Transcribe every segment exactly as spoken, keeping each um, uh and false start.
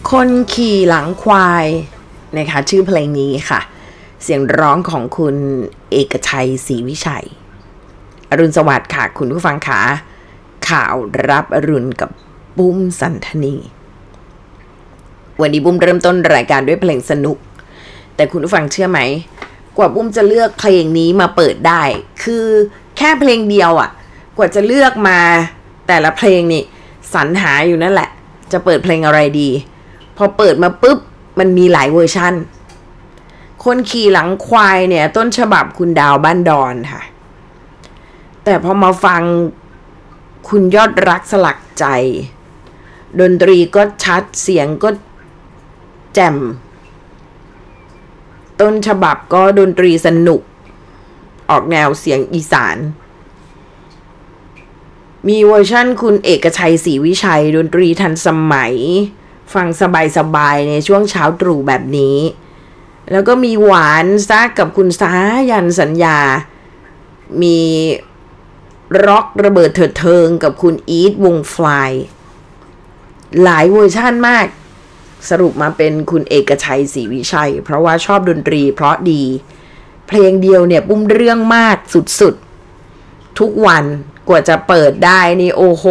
คนขี่หลังควายนะคะชื่อเพลงนี้ค่ะเสียงร้องของคุณเอกชัยศรีวิชัยอรุณสวัสดิ์ค่ะคุณผู้ฟังขาข่าวรับอรุณกับปุ้มสันธนีวันนี้ปุ้มเริ่มต้นรายการด้วยเพลงสนุกแต่คุณผู้ฟังเชื่อไหมกว่าปุ้มจะเลือกเพลงนี้มาเปิดได้คือแค่เพลงเดียวอ่ะกว่าจะเลือกมาแต่ละเพลงนี่สรรหาอยู่นั่นแหละจะเปิดเพลงอะไรดีพอเปิดมาปุ๊บมันมีหลายเวอร์ชันคนขี่หลังควายเนี่ยต้นฉบับคุณดาวบ้านดอนค่ะแต่พอมาฟังคุณยอดรักสลักใจดนตรีก็ชัดเสียงก็แจ่มต้นฉบับก็ดนตรีสนุกออกแนวเสียงอีสานมีเวอร์ชั่นคุณเอกชัยศรีวิชัยดนตรีทันสมัยฟังสบายๆในช่วงเช้าตรู่แบบนี้แล้วก็มีหวานซักกับคุณสายันสัญญามีร็อกระเบิดเถิดเทิงกับคุณอีทวงฟลายหลายเวอร์ชั่นมากสรุปมาเป็นคุณเอกชัยศรีวิชัยเพราะว่าชอบดนตรีเพราะดีเพลงเดียวเนี่ยปุ้มเรื่องมากสุดๆทุกวันกว่าจะเปิดได้นี่โอ้โห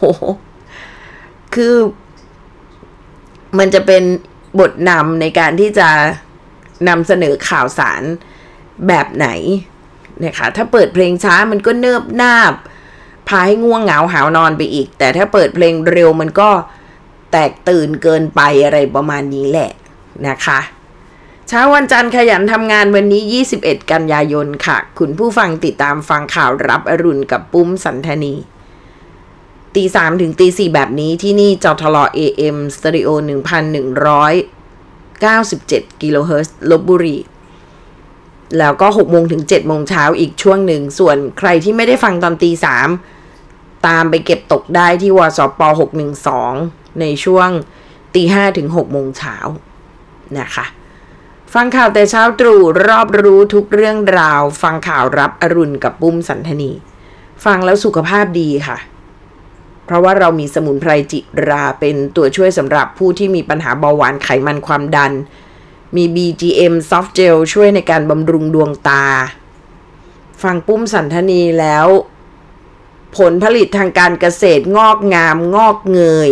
คือมันจะเป็นบทนำในการที่จะนำเสนอข่าวสารแบบไหนนะคะถ้าเปิดเพลงช้ามันก็เนิบนาบพาให้ง่วงเหงาหาวนอนไปอีกแต่ถ้าเปิดเพลงเร็วมันก็แตกตื่นเกินไปอะไรประมาณนี้แหละนะคะเช้าวันจันทร์ขยันทำงานวันนี้ยี่สิบเอ็ดกันยายนค่ะคุณผู้ฟังติดตามฟังข่าวรับอรุณกับปุ้มสันธนีตีสามถึงตีสี่แบบนี้ที่นี่จทล เอ เอ็ม สเตอริโอ หนึ่งพันหนึ่งร้อยเก้าสิบเจ็ด กิโลเฮิรตซ์ลพบุรีแล้วก็หกโมงถึงเจ็ดโมงเช้าอีกช่วงหนึ่งส่วนใครที่ไม่ได้ฟังตอนตีสามตามไปเก็บตกได้ที่วสปหกหนึ่งสองในช่วงตีห้าถึงหกโมงเช้านะคะฟังข่าวแต่เช้าตรู่รอบรู้ทุกเรื่องราวฟังข่าวรับอรุณกับปุ้มสันธนีฟังแล้วสุขภาพดีค่ะเพราะว่าเรามีสมุนไพรจิราเป็นตัวช่วยสำหรับผู้ที่มีปัญหาเบาหวานไขมันความดันมี บี จี เอ็ม Soft Gel ช่วยในการบำรุงดวงตาฟังปุ้มสันธนีแล้วผลผลิตทางการเกษตรงอกงามงอกเงย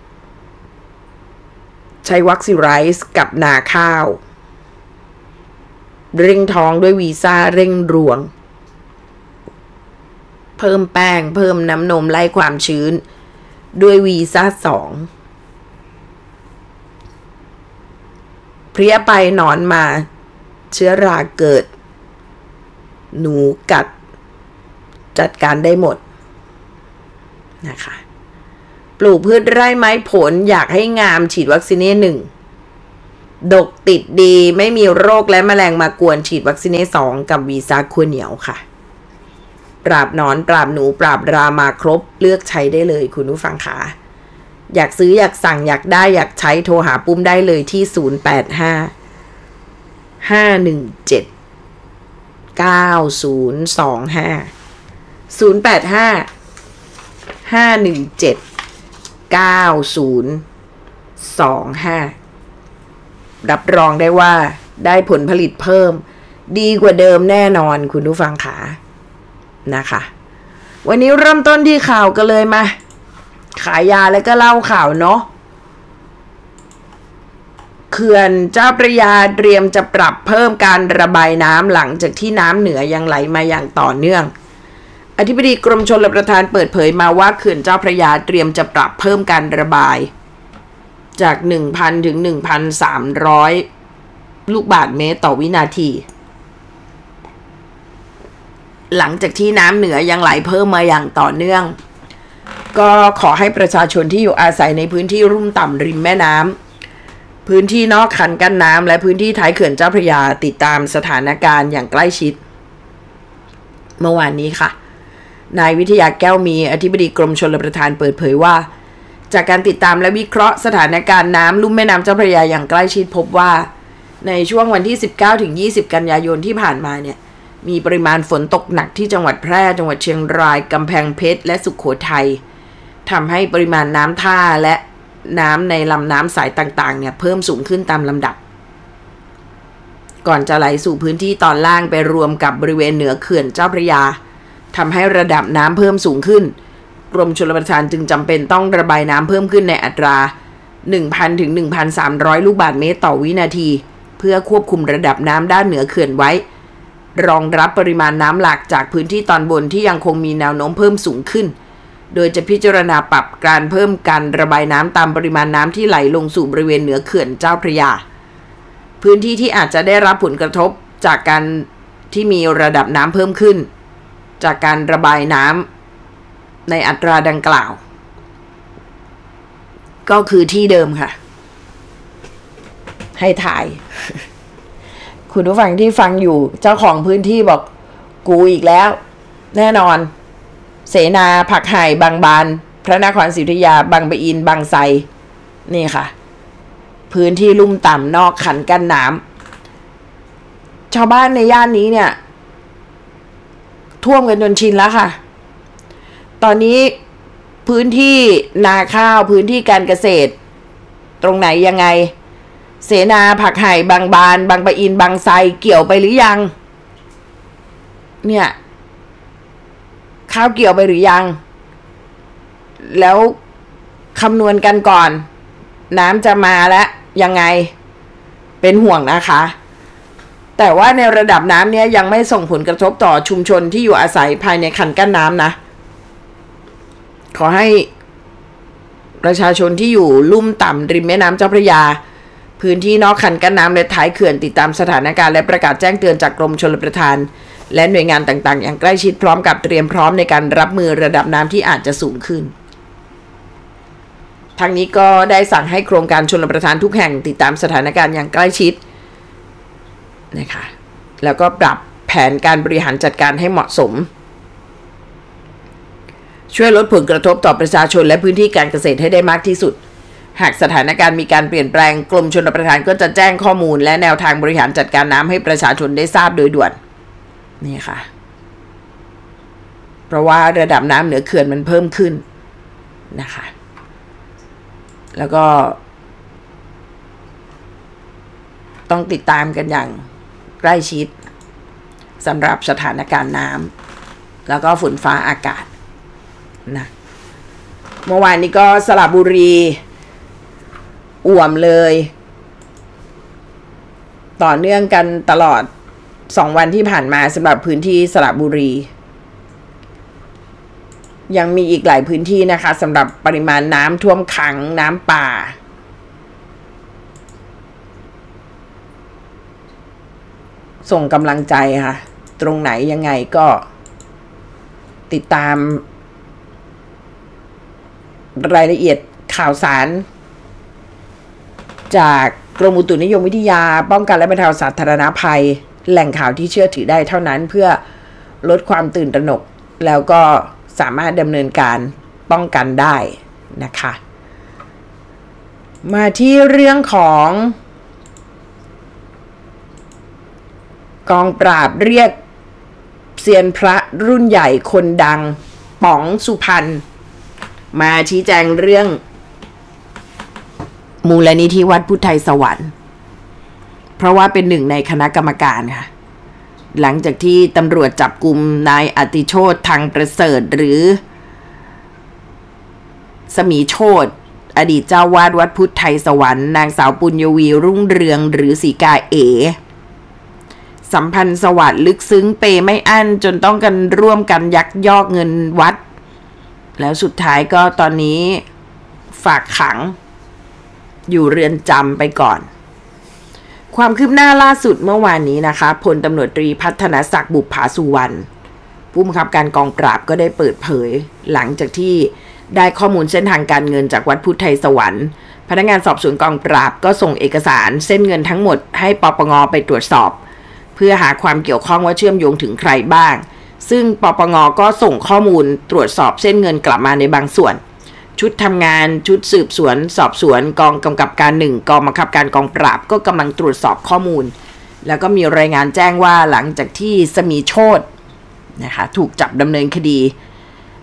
ใช้วัคซีไรส์กับนาข้าวเร่งท้องด้วยวีซ่าเร่งรวงเพิ่มแป้งเพิ่มน้ำนมไล่ความชื้นด้วยวีซ่าสองเพลี้ยไปหนอนมาเชื้อราเกิดหนูกัดจัดการได้หมดนะคะปลูกพืชไร่ไม้ผลอยากให้งามฉีดวัคซีนหนึ่งดกติดดีไม่มีโรคและแมลงมากวนฉีดวัคซีนสองกับวีซ่าคั่วเหนียวค่ะปราบหนอนปราบหนูปราบรามาครบเลือกใช้ได้เลยคุณผู้ฟังค่ะอยากซื้ออยากสั่งอยากได้อยากใช้โทรหาปุ้มได้เลยที่ศูนย์ แปด ห้า ห้า หนึ่ง เจ็ด เก้า ศูนย์ สอง ห้า ศูนย์ แปด ห้า ห้า หนึ่ง เจ็ด เก้า ศูนย์ สอง ห้ารับรองได้ว่าได้ผลผลิตเพิ่มดีกว่าเดิมแน่นอนคุณผู้ฟังค่ะนะคะวันนี้เริ่มต้นที่ข่าวกันเลยมาขายยาแล้วก็เล่าข่าวเนาะเขื่อนเจ้าพระยาเตรียมจะปรับเพิ่มการระบายน้ำหลังจากที่น้ำเหนือยังไหลมาอย่างต่อเนื่องอธิบดีกรมชลประทานเปิดเผยมาว่าเขื่อนเจ้าพระยาเตรียมจะปรับเพิ่มการระบายจาก หนึ่งพัน ถึง หนึ่งพันสามร้อย ลูกบาศก์เมตรต่อวินาทีหลังจากที่น้ำเหนือยังไหลเพิ่มมาอย่างต่อเนื่องก็ขอให้ประชาชนที่อยู่อาศัยในพื้นที่ลุ่มต่ำริมแม่น้ำพื้นที่นอกคันกั้นน้ำและพื้นที่ท้ายเขื่อนเจ้าพระยาติดตามสถานการณ์อย่างใกล้ชิดเมื่อวานนี้ค่ะนายวิทยาแก้วมีอธิบดีกรมชลประทานเปิดเผยว่าจากการติดตามและวิเคราะห์สถานการณ์น้ำลุ่มแม่น้ำเจ้าพระยาอย่างใกล้ชิดพบว่าในช่วงวันที่ สิบเก้าถึงยี่สิบ กันยายนที่ผ่านมาเนี่ยมีปริมาณฝนตกหนักที่จังหวัดแพร่จังหวัดเชียงรายกำแพงเพชรและสุโขทัยทำให้ปริมาณน้ำท่าและน้ำในลำน้ำสายต่างๆเนี่ยเพิ่มสูงขึ้นตามลำดับก่อนจะไหลสู่พื้นที่ตอนล่างไปรวมกับบริเวณเหนือเขื่อนเจ้าพระยาทำให้ระดับน้ำเพิ่มสูงขึ้นกรมชลประทานจึงจำเป็นต้องระบายน้ำเพิ่มขึ้นในอัตรา หนึ่งพัน ถึง หนึ่งพันสามร้อย ลูกบาศก์เมตรต่อวินาทีเพื่อควบคุมระดับน้ำด้านเหนือเขื่อนไว้รองรับปริมาณน้ำหลากจากพื้นที่ตอนบนที่ยังคงมีแนวโน้มเพิ่มสูงขึ้นโดยจะพิจารณาปรับการเพิ่มการระบายน้ำตามปริมาณน้ำที่ไหลลงสู่บริเวณเหนือเขื่อนเจ้าพระยาพื้นที่ที่อาจจะได้รับผลกระทบจากการที่มีระดับน้ำเพิ่มขึ้นจากการระบายน้ำในอัตราดังกล่าวก็คือที่เดิมค่ะให้ถ่าย คุณผู้ฟังที่ฟังอยู่เจ้าของพื้นที่บอกกูอีกแล้วแน่นอนเสนาผักไห่บางบานพระนครศรีอยุธยาบางปะอินบางไทรนี่ค่ะพื้นที่ลุ่มต่ำนอกคันกั้นน้ำชาวบ้านในย่านนี้เนี่ยท่วมกันจนชินแล้วค่ะตอนนี้พื้นที่นาข้าวพื้นที่การเกษตรตรงไหนยังไงเสนาผักไห่บางบานบางปะอินบางไทรเกี่ยวไปหรือยังเนี่ยข้าวเกี่ยวไปหรือยังแล้วคำนวณกันก่อนน้ำจะมาแล้วยังไงเป็นห่วงนะคะแต่ว่าในระดับน้ำเนี้ยยังไม่ส่งผลกระทบต่อชุมชนที่อยู่อาศัยภายในคันกั้นน้ำนะขอให้ประชาชนที่อยู่ลุ่มต่ำริมแม่น้ำเจ้าพระยาพื้นที่นอกคันกั้นน้ำและท้ายเขื่อนติดตามสถานการณ์และประกาศแจ้งเตือนจากกรมชลประทานและหน่วยงานต่างๆอย่างใกล้ชิดพร้อมกับเตรียมพร้อมในการรับมือระดับน้ำที่อาจจะสูงขึ้นทางนี้ก็ได้สั่งให้โครงการชลประทานทุกแห่งติดตามสถานการณ์อย่างใกล้ชิดนะคะแล้วก็ปรับแผนการบริหารจัดการให้เหมาะสมช่วยลดผลกระทบต่อประชาชนและพื้นที่การเกษตรให้ได้มากที่สุดหากสถานการณ์มีการเปลี่ยนแปลงกรมชลประทานก็จะแจ้งข้อมูลและแนวทางบริหารจัดการน้ำให้ประชาชนได้ทราบโดยด่วนนี่ค่ะเพราะว่าระดับน้ำเหนือเขื่อนมันเพิ่มขึ้นนะคะแล้วก็ต้องติดตามกันอย่างใกล้ชิดสำหรับสถานการณ์น้ำแล้วก็ฝนฟ้าอากาศนะเมื่อวานนี้ก็สระบุรีอ่วมเลยต่อเนื่องกันตลอดสองวันที่ผ่านมาสำหรับพื้นที่สระบุรียังมีอีกหลายพื้นที่นะคะสำหรับปริมาณน้ำท่วมขังน้ำป่าส่งกำลังใจค่ะตรงไหนยังไงก็ติดตามรายละเอียดข่าวสารจากกรมอุตุนิยมวิทยาป้องกันและบรรเทาสาธารณภัยแหล่งข่าวที่เชื่อถือได้เท่านั้นเพื่อลดความตื่นตระหนกแล้วก็สามารถดำเนินการป้องกันได้นะคะมาที่เรื่องของกองปราบเรียกเซียนพระรุ่นใหญ่คนดังป๋องสุพรรณมาชี้แจงเรื่องมูลนิธิวัดพุทธไทยสวรรค์เพราะว่าเป็นหนึ่งในคณะกรรมการค่ะหลังจากที่ตำรวจจับกุมนายอติโชติทางประเสริฐหรือสมีโชติอดีตเจ้าวาดวัดพุทธไทยสวรรค์นางสาวปุญญวีรุ่งเรืองหรือสีกาเอสัมพันธ์สวัสดิ์ลึกซึ้งเปไม่อั้นจนต้องกันร่วมกันยักยอกเงินวัดแล้วสุดท้ายก็ตอนนี้ฝากขังอยู่เรือนจำไปก่อนความคืบหน้าล่าสุดเมื่อวานนี้นะคะพลตำรวจตรีพัฒนศักดิ์บุปผาสุวรรณผู้บังคับการกองปราบก็ได้เปิดเผยหลังจากที่ได้ข้อมูลเส้นทางการเงินจากวัดพุทธไทยสวรรค์พนักงานสอบสวนกองปราบก็ส่งเอกสารเส้นเงินทั้งหมดให้ปปงไปตรวจสอบเพื่อหาความเกี่ยวข้องว่าเชื่อมโยงถึงใครบ้างซึ่งปปงก็ส่งข้อมูลตรวจสอบเส้นเงินกลับมาในบางส่วนชุดทำงานชุดสืบสวนสอบสวนกองกำกับการหนึ่งกองบังคับการกองปราบก็กำลังตรวจสอบข้อมูลแล้วก็มีรายงานแจ้งว่าหลังจากที่สมีโชตินะคะถูกจับดำเนินคดี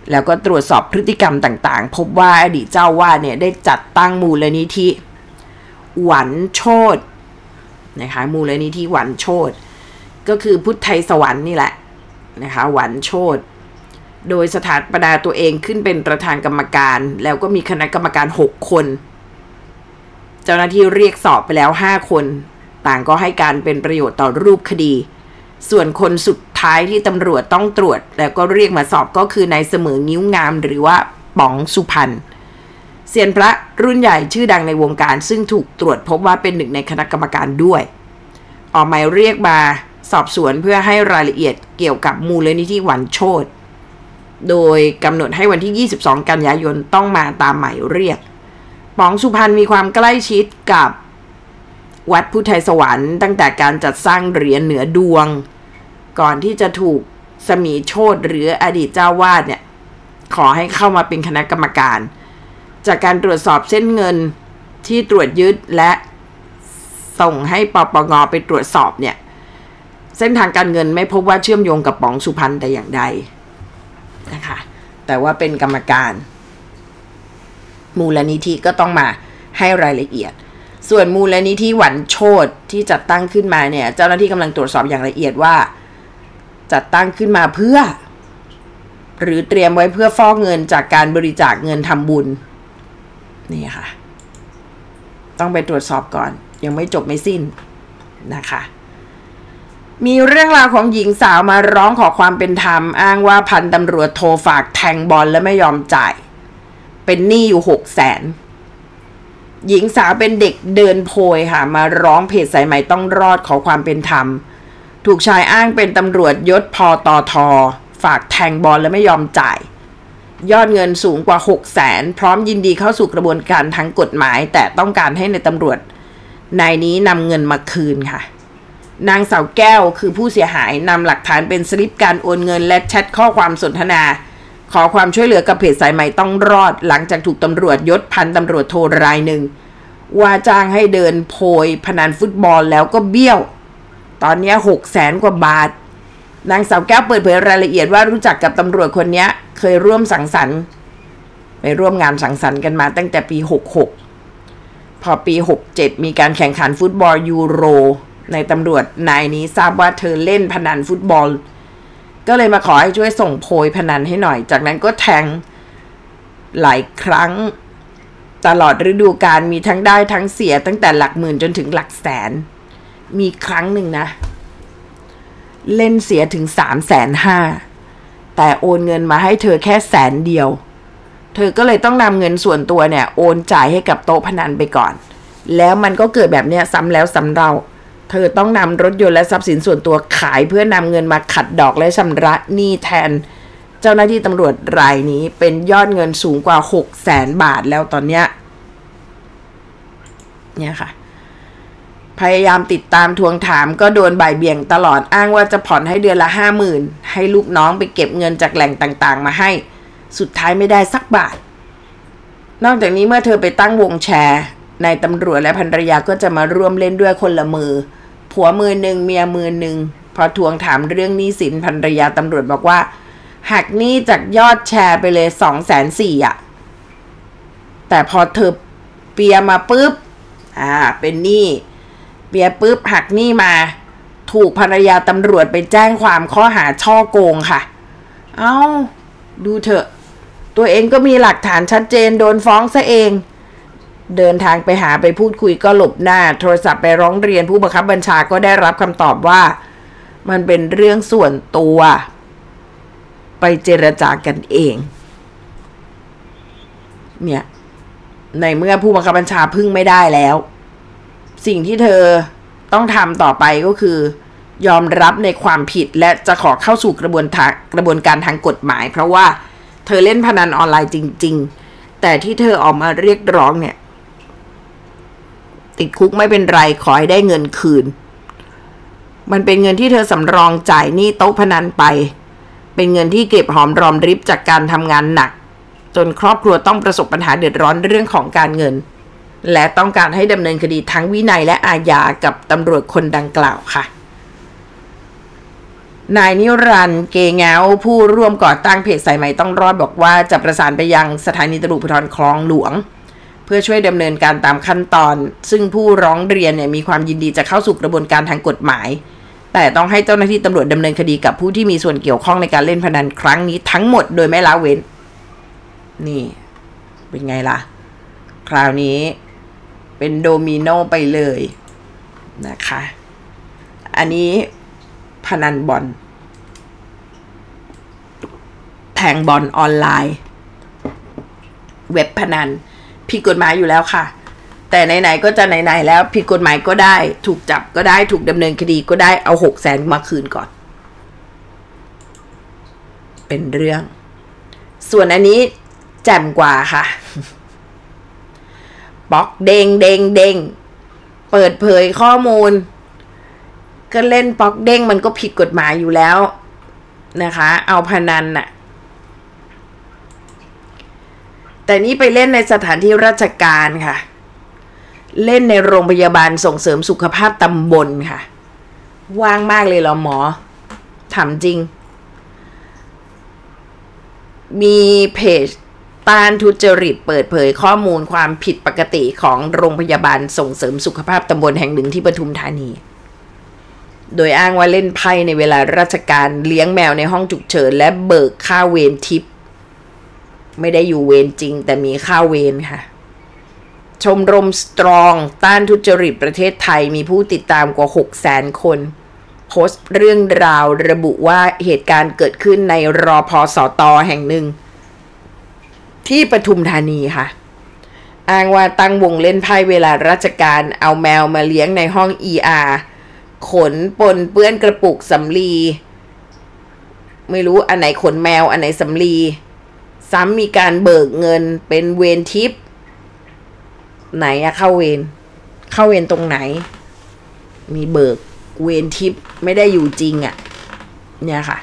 แล้วก็ตรวจสอบพฤติกรรมต่างๆพบว่าอดีตเจ้าวาดเนี่ยได้จัดตั้งมูลนิธิหวันโชตินะคะมูลนิธิหวันโชติก็คือพุทธไทยสวรรค์นี่แหละนะคะหวันโชติโดยสถาปนาตัวเองขึ้นเป็นประธานกรรมการแล้วก็มีคณะกรรมการหกคนเจ้าหน้าที่เรียกสอบไปแล้วห้าคนต่างก็ให้การเป็นประโยชน์ต่อรูปคดีส่วนคนสุดท้ายที่ตำรวจต้องตรวจแล้วก็เรียกมาสอบก็คือนายเสมองิ้วงามหรือว่าป๋องสุพรรณเซียนพระรุ่นใหญ่ชื่อดังในวงการซึ่งถูกตรวจพบว่าเป็นหนึ่งในคณะกรรมการด้วยออกหมายเรียกมาสอบสวนเพื่อให้รายละเอียดเกี่ยวกับมูลนิธิหวันโชติโดยกำหนดให้วันที่ยี่สิบสองกันยายนต้องมาตามหมายเรียกป๋องสุพรรณมีความใกล้ชิดกับวัดพุทธไทยสวรรค์ตั้งแต่การจัดสร้างเหรียญเหนือดวงก่อนที่จะถูกสมีโชติหรืออดีตเจ้าวาดเนี่ยขอให้เข้ามาเป็นคณะกรรมการจากการตรวจสอบเส้นเงินที่ตรวจยึดและส่งให้ปปงไปตรวจสอบเนี่ยเส้นทางการเงินไม่พบว่าเชื่อมโยงกับป๋องสุพรรณแต่อย่างใดนะคะแต่ว่าเป็นกรรมการมูลนิธิก็ต้องมาให้รายละเอียดส่วนมูลนิธิหวันโชติที่จัดตั้งขึ้นมาเนี่ยเจ้าหน้าที่กำลังตรวจสอบอย่างละเอียดว่าจัดตั้งขึ้นมาเพื่อหรือเตรียมไว้เพื่อฟอกเงินจากการบริจาคเงินทำบุญนี่ค่ะต้องไปตรวจสอบก่อนยังไม่จบไม่สิ้นนะคะมีเรื่องราวของหญิงสาวมาร้องขอความเป็นธรรมอ้างว่าพันตำรวจโทรฝากแทงบอลและไม่ยอมจ่ายเป็นหนี้อยู่หกแสนหญิงสาวเป็นเด็กเดินโพยค่ะมาร้องเพจสายใหม่ต้องรอดขอความเป็นธรรมถูกชายอ้างเป็นตำรวจยศพตท.ฝากแทงบอลและไม่ยอมจ่ายยอดเงินสูงกว่าหกแสนพร้อมยินดีเข้าสู่กระบวนการทางกฎหมายแต่ต้องการให้ในตำรวจนายนี้นำเงินมาคืนค่ะนางสาวแก้วคือผู้เสียหายนำหลักฐานเป็นสลิปการโอนเงินและแชทข้อความสนทนาขอความช่วยเหลือกับเพจสายใหม่ต้องรอดหลังจากถูกตำรวจยศพันตำรวจโทรายหนึ่งว่าจ้างให้เดินโพยพนันฟุตบอลแล้วก็เบี้ยวตอนนี้หกแสนกว่าบาทนางสาวแก้วเปิดเผยรายละเอียดว่ารู้จักกับตำรวจคนนี้เคยร่วมสังสรรค์ไปร่วมงานสังสรรค์กันมาตั้งแต่ปีหกหกพอปีหกเจ็ดมีการแข่งขันฟุตบอลยูโรในตำรวจนายนี้ทราบว่าเธอเล่นพนันฟุตบอลก็เลยมาขอให้ช่วยส่งโพยพนันให้หน่อยจากนั้นก็แทงหลายครั้งตลอดฤดูกาลมีทั้งได้ทั้งเสียตั้งแต่หลักหมื่นจนถึงหลักแสนมีครั้งหนึ่งนะเล่นเสียถึงสามแสนห้าแต่โอนเงินมาให้เธอแค่แสนเดียวเธอก็เลยต้องนำเงินส่วนตัวเนี่ยโอนจ่ายให้กับโต๊ะพนันไปก่อนแล้วมันก็เกิดแบบเนี้ยซ้ำแล้วซ้ำเล่าเธอต้องนำรถยนต์และทรัพย์สินส่วนตัวขายเพื่อนำเงินมาขัดดอกและชำระหนี้แทนเจ้าหน้าที่ตำรวจรายนี้เป็นยอดเงินสูงกว่าหกแสนบาทแล้วตอนเนี้ยเนี่ยค่ะพยายามติดตามทวงถามก็โดนบ่ายเบี่ยงตลอดอ้างว่าจะผ่อนให้เดือนละห้าหมื่นให้ลูกน้องไปเก็บเงินจากแหล่งต่างๆมาให้สุดท้ายไม่ได้สักบาทนอกจากนี้เมื่อเธอไปตั้งวงแชร์นายตำรวจและภรรยาก็จะมาร่วมเล่นด้วยคนละมือผัวมือหนึ่งเมียมือหนึ่งพอทวงถามเรื่องหนี้สินภรรยาตำรวจบอกว่าหักหนี้จากยอดแชร์ไปเลยสองแสนสี่อ่ะแต่พอเธอเปียมาปุ๊บอ่าเป็นหนี้เปียปุ๊บหักหนี้มาถูกภรรยาตำรวจไปแจ้งความข้อหาช่อโกงค่ะเอ้าดูเถอะตัวเองก็มีหลักฐานชัดเจนโดนฟ้องซะเองเดินทางไปหาไปพูดคุยก็หลบหน้าโทรศัพท์ไปร้องเรียนผู้บังคับบัญชาก็ได้รับคำตอบว่ามันเป็นเรื่องส่วนตัวไปเจรจากันเองเนี่ยในเมื่อผู้บังคับบัญชาพึ่งไม่ได้แล้วสิ่งที่เธอต้องทำต่อไปก็คือยอมรับในความผิดและจะขอเข้าสู่กระบวนการกระบวนการทางกฎหมายเพราะว่าเธอเล่นพนันออนไลน์จริงๆแต่ที่เธอออกมาเรียกร้องเนี่ยติดคุกไม่เป็นไรขอให้ได้เงินคืนมันเป็นเงินที่เธอสำรองจ่ายหนี้โต๊ะพนันไปเป็นเงินที่เก็บหอมรอมริบจากการทำงานหนักจนครอบครัวต้องประสบปัญหาเดือดร้อนเรื่องของการเงินและต้องการให้ดำเนินคดีทั้งวินัยและอาญากับตำรวจคนดังกล่าวค่ะนายนิรันดร์เกเงาผู้ร่วมก่อตั้งเพจสายไหมต้องรอดบอกว่าจะประสานไปยังสถานีตำรวจภูธรคลองหลวงเพื่อช่วยดำเนินการตามขั้นตอนซึ่งผู้ร้องเรียนเนี่ยมีความยินดีจะเข้าสู่กระบวนการทางกฎหมายแต่ต้องให้เจ้าหน้าที่ตำรวจดำเนินคดีกับผู้ที่มีส่วนเกี่ยวข้องในการเล่นพนันครั้งนี้ทั้งหมดโดยไม่ละเว้นนี่เป็นไงล่ะคราวนี้เป็นโดมิโนไปเลยนะคะอันนี้พนันบอลแทงบอลออนไลน์เว็บพนันผิดกฎหมายอยู่แล้วค่ะแต่ไหนๆก็จะไหนๆแล้วผิดกฎหมายก็ได้ถูกจับก็ได้ถูกดำเนินคดีก็ได้เอาหกแสนมาคืนก่อนเป็นเรื่องส่วนอันนี้แจ่มกว่าค่ะป๊อกเด้งเด้งเด้งเปิดเผยข้อมูลก็เล่นป๊อกเด้งมันก็ผิดกฎหมายอยู่แล้วนะคะเอาพนันน่ะแต่นี่ไปเล่นในสถานที่ราชการค่ะเล่นในโรงพยาบาลส่งเสริมสุขภาพตำบลค่ะว่างมากเลยเหรอหมอถามจริงมีเพจต้านทุจริตเปิดเผยข้อมูลความผิดปกติของโรงพยาบาลส่งเสริมสุขภาพตำบลแห่งหนึ่งที่ปทุมธานีโดยอ้างว่าเล่นไพ่ในเวลาราชการเลี้ยงแมวในห้องฉุกเฉินและเบิกค่าเวรทิปไม่ได้อยู่เวรจริงแต่มีค่าเวรค่ะชมรมสตรองต้านทุจริตประเทศไทยมีผู้ติดตามกว่า หกแสน คนโพสต์เรื่องราวระบุว่าเหตุการณ์เกิดขึ้นในรพสตแห่งหนึ่งที่ปทุมธานีค่ะอ้างว่าตั้งวงเล่นไพ่เวลาราชการเอาแมวมาเลี้ยงในห้อง อี อาร์ ขนปนเปื้อนกระปุกสำลีไม่รู้อันไหนขนแมวอันไหนสำลีซ้ำมีการเบิกเงินเป็นเวรทิปไหนอะเข้าเวรเข้าเวรตรงไหนมีเบิกเวรทิปไม่ได้อยู่จริงอะเนี่ยค่ะ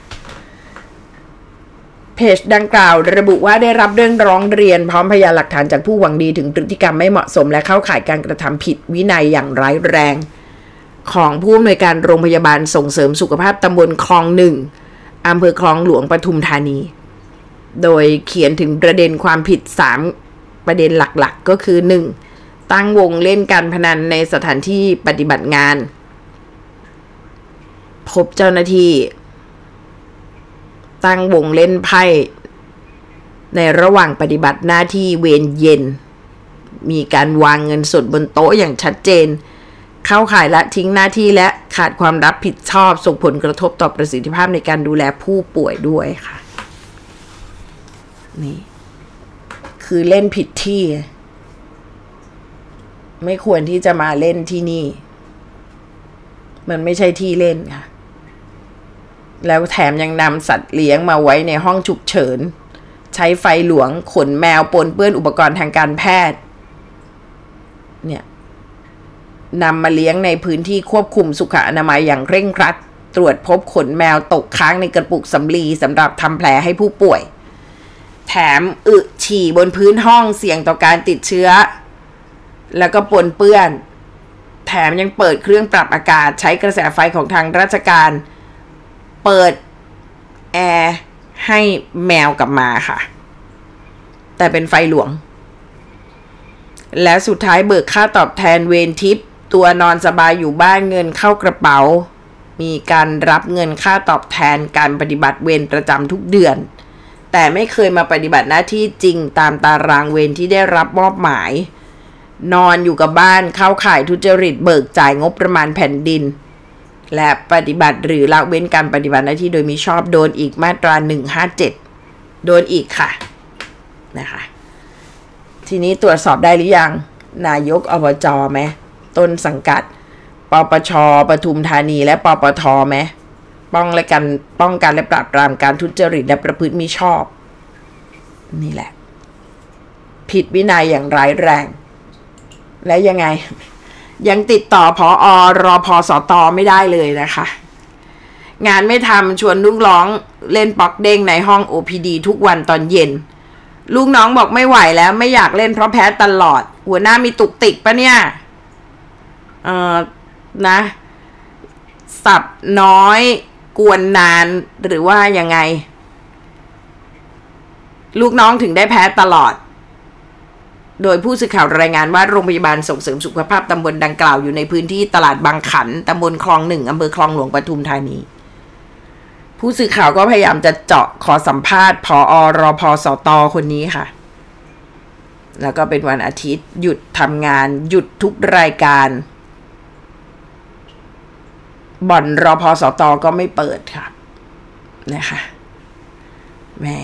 เพจดังกล่าวระบุว่าได้รับเรื่องร้องเรียนพร้อมพยานหลักฐานจากผู้หวังดีถึงพฤติกรรมไม่เหมาะสมและเข้าข่ายการกระทำผิดวินัยอย่างร้ายแรงของผู้อำนวยการโรงพยาบาลส่งเสริมสุขภาพตำบลคลองหนึ่งอำเภอคลองหลวงปทุมธานีโดยเขียนถึงประเด็นความผิดสามประเด็นหลักๆ ก, ก็คือ หนึ่ง. ตั้งวงเล่นการพนันในสถานที่ปฏิบัติงานพบเจ้าหน้าที่ตั้งวงเล่นไพ่ในระหว่างปฏิบัติหน้าที่เวรเย็นมีการวางเงินสดบนโต๊ะอย่างชัดเจนเข้าข่ายละทิ้งหน้าที่และขาดความรับผิดชอบส่งผลกระทบต่อประสิทธิภาพในการดูแลผู้ป่วยด้วยค่ะนี่คือเล่นผิดที่ไม่ควรที่จะมาเล่นที่นี่มันไม่ใช่ที่เล่นค่ะแล้วแถมยังนำสัตว์เลี้ยงมาไว้ในห้องฉุกเฉินใช้ไฟหลวงขนแมวปนเปื้อนอุปกรณ์ทางการแพทย์เนี่ยนำมาเลี้ยงในพื้นที่ควบคุมสุขอนามัยอย่างเคร่งครัดตรวจพบขนแมวตกค้างในกระปุกสำลีสำหรับทำแผลให้ผู้ป่วยแถมอึฉี่บนพื้นห้องเสี่ยงต่อการติดเชื้อแล้วก็ปนเปื้อนแถมยังเปิดเครื่องปรับอากาศใช้กระแสไฟของทางราชการเปิดแอร์ให้แมวกับหมาค่ะแต่เป็นไฟหลวงและสุดท้ายเบิกค่าตอบแทนเวรทิปตัวนอนสบายอยู่บ้านเงินเข้ากระเป๋ามีการรับเงินค่าตอบแทนการปฏิบัติเวรประจำทุกเดือนแต่ไม่เคยมาปฏิบัติหน้าที่จริงตามตารางเวรที่ได้รับมอบหมายนอนอยู่กับบ้านเข้าข่ายทุจริตเบิกจ่ายงบประมาณแผ่นดินและปฏิบัติหรือละเว้นการปฏิบัติหน้าที่โดยมิชอบโดนอีกมาตราหนึ่งห้าเจ็ดโดนอีกค่ะนะคะทีนี้ตรวจสอบได้หรือยังนายกอบจไหมต้นสังกัดปปชปทุมธานีและปปทไหมป้องและกันป้องกันและปราบปรามการทุจริตและประพฤติมิชอบนี่แหละผิดวินัยอย่างร้ายแรงและยังไงยังติดต่อผอ.รพสตไม่ได้เลยนะคะงานไม่ทำชวนลูกน้องเล่นป๊อกเด้งในห้อง โอ พี ดี ทุกวันตอนเย็นลูกน้องบอกไม่ไหวแล้วไม่อยากเล่นเพราะแพ้ตลอดหัวหน้ามีตุกติกปะเนี่ยเออนะสับน้อยกวนนานหรือว่ายังไงลูกน้องถึงได้แพ้ตลอดโดยผู้สื่อข่าวรายงานว่าโรงพยาบาลส่งเสริมสุขภาพตำบลดังกล่าวอยู่ในพื้นที่ตลาดบางขันตำบลคลองหนึ่งอำเภอคลองหลวงปทุมธานีผู้สื่อข่าวก็พยายามจะเจาะขอสัมภาษณ์ผอ.รพ.สต.คนนี้ค่ะแล้วก็เป็นวันอาทิตย์หยุดทำงานหยุดทุกรายการบ่อนรพ.สต.ก็ไม่เปิดค่ะนะคะแหม